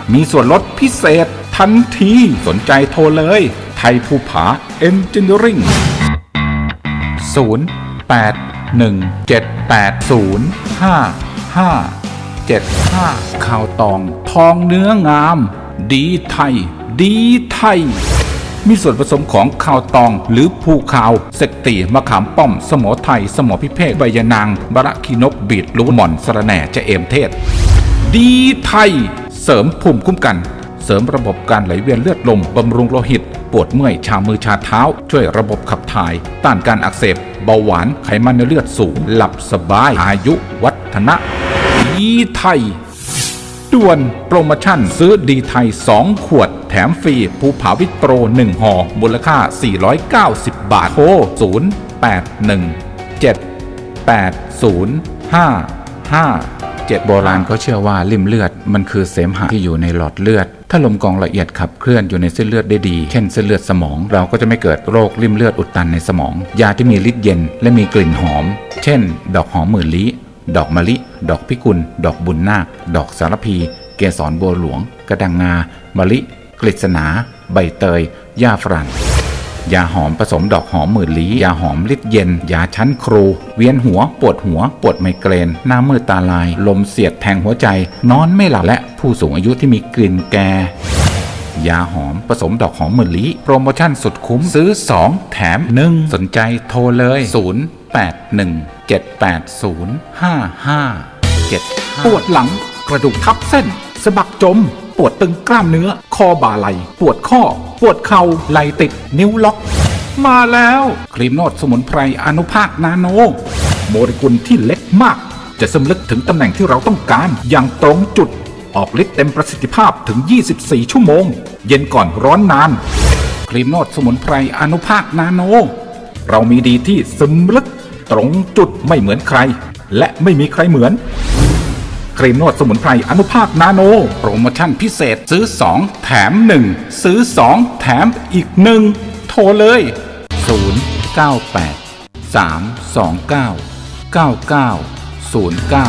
มีส่วนลดพิเศษทันทีสนใจโทรเลยไทยภูผาเอนจิเนียริ่งศูนย์ แปด หนึ่ง เจ็ด แปด ศูนย์ ห้า ห้า เจ็ด ห้าข้าวตองทองเนื้องามดีไทยดีไทยมีส่วนผสมของข้าวตองหรือภูขาวเสกตีมะขามป้อมสมอไทยสมอพิเภกใบยะนางบะระคีนกบีดลูกหม่อนสะระแหน่จะเอมเทศดีไทยเสริมภูมิคุ้มกันเสริมระบบการไหลเวียนเลือดลมบำรุงโลหิตปวดเมื่อยชามือชาเท้าช่วยระบบขับถ่ายต้านการอักเสบเบาหวานไขมันในเลือดสูงหลับสบายอายุวัฒนะดีไทยด่วนโปรโมชั่นซื้อดีไทยสองขวดแถมฟรีภูผาวิตโปรหนึ่งห่อมูลค่าสี่ร้อยเก้าสิบบาทโทรศูนย์ แปด หนึ่ง เจ็ด แปด ศูนย์ ห้า ห้า เจ็ดโบราณก็เชื่อว่าลิ่มเลือดมันคือเสมหะที่อยู่ในหลอดเลือดถ้าลมกรองละเอียดขับเคลื่อนอยู่ในเส้นเลือดได้ดีเช่นเส้นเลือดสมองเราก็จะไม่เกิดโรคลิ่มเลือดอุดตันในสมองยาที่มีฤทธิ์เย็นและมีกลิ่นหอมเช่นดอกหอมหมื่นลี้ดอกมะลิดอกพิกุลดอกบุญนาคดอกสารพีเกสรบัวหลวงกระดังงามะลิกฤษณาใบเตยหญ้าฝรั่งยาหอมผสมดอกหอมหมื่นลี้ยาหอมฤทธิ์เย็นยาชั้นครูเวียนหัวปวดหัวปวดไมเกรนหน้ามืดตาลายลมเสียดแทงหัวใจนอนไม่หลับและผู้สูงอายุที่มีกลิ่นแก่ยาหอมผสมดอกหอมหมื่นลี้โปรโมชั่นสุดคุ้มซื้อสองแถมหนึ่งสนใจโทรเลยศูนย์ แปด หนึ่ง เจ็ด แปด ศูนย์ ห้า ห้า เจ็ด ห้าปวดหลังกระดูกทับเส้นสะบักจมปวดตึงกล้ามเนื้อคอบ่าไหล่ปวดข้อปวดเข่าไหล่ติดนิ้วล็อกมาแล้วครีมนวดสมุนไพรอนุภาคนาโนโมเลกุลที่เล็กมากจะซึมลึกถึงตำแหน่งที่เราต้องการอย่างตรงจุดออกฤทธิ์เต็มประสิทธิภาพถึงยี่สิบสี่ชั่วโมงเย็นก่อนร้อนนานครีมนวดสมุนไพรอนุภาคนาโนเรามีดีที่ซึมลึกตรงจุดไม่เหมือนใครและไม่มีใครเหมือนครีมนวดสมุนไพรอนุภาคนาโนโปรโมชั่นพิเศษซื้อสองแถมหนึ่งซื้อสองแถมอีกหนึ่งโทรเลยศูนย์ เก้า แปด สาม สอง เก้า เก้า เก้า ศูนย์ เก้า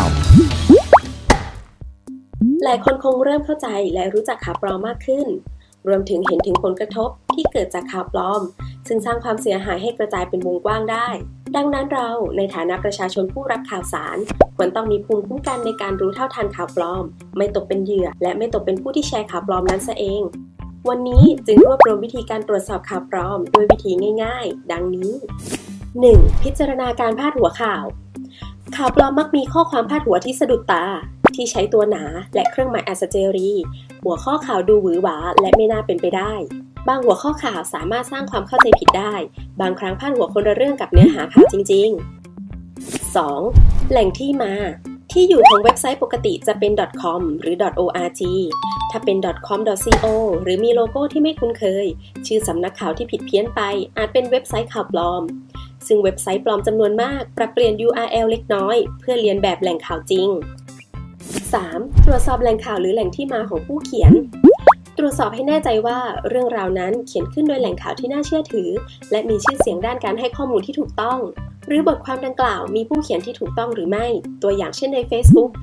หลายคนคงเริ่มเข้าใจและรู้จักข่าวปลอมมากขึ้นรวมถึงเห็นถึงผลกระทบที่เกิดจากข่าวปลอมซึ่งสร้างความเสียหายให้กระจายเป็นวงกว้างได้ดังนั้นเราในฐานะประชาชนผู้รับข่าวสารควรต้องมีภูมิคุ้มกันในการรู้เท่าทันข่าวปลอมไม่ตกเป็นเหยื่อและไม่ตกเป็นผู้ที่แชร์ข่าวปลอมนั้นซะเองวันนี้จึงรวบรวมวิธีการตรวจสอบข่าวปลอมโดยวิธีง่ายๆดังนี้ หนึ่ง พิจารณาการพาดหัวข่าวข่าวปลอมมักมีข้อความพาดหัวที่สะดุดตาที่ใช้ตัวหนาและเครื่องหมายอัศเจรีหัวข้อข่าวดูหวือหวาและไม่น่าเป็นไปได้บางหัวข้อข่าวสามารถสร้างความเข้าใจผิดได้บางครั้งพาดหัวคนละเรื่องกับเนื้อหาข่าวจริงๆ สอง แหล่งที่มาที่อยู่ของเว็บไซต์ปกติจะเป็น .com หรือ .org ถ้าเป็น .com .co หรือมีโลโก้ที่ไม่คุ้นเคยชื่อสำนักข่าวที่ผิดเพี้ยนไปอาจเป็นเว็บไซต์ข่าวปลอมซึ่งเว็บไซต์ปลอมจำนวนมากปรับเปลี่ยน ยู อาร์ แอล เล็กน้อยเพื่อเลียนแบบแหล่งข่าวจริง สาม ตรวจสอบแหล่งข่าวหรือแหล่งที่มาของผู้เขียนตรวจสอบให้แน่ใจว่าเรื่องราวนั้นเขียนขึ้นโดยแหล่งข่าวที่น่าเชื่อถือและมีชื่อเสียงด้านการให้ข้อมูลที่ถูกต้องหรือบทความดังกล่าวมีผู้เขียนที่ถูกต้องหรือไม่ตัวอย่างเช่นใน Facebook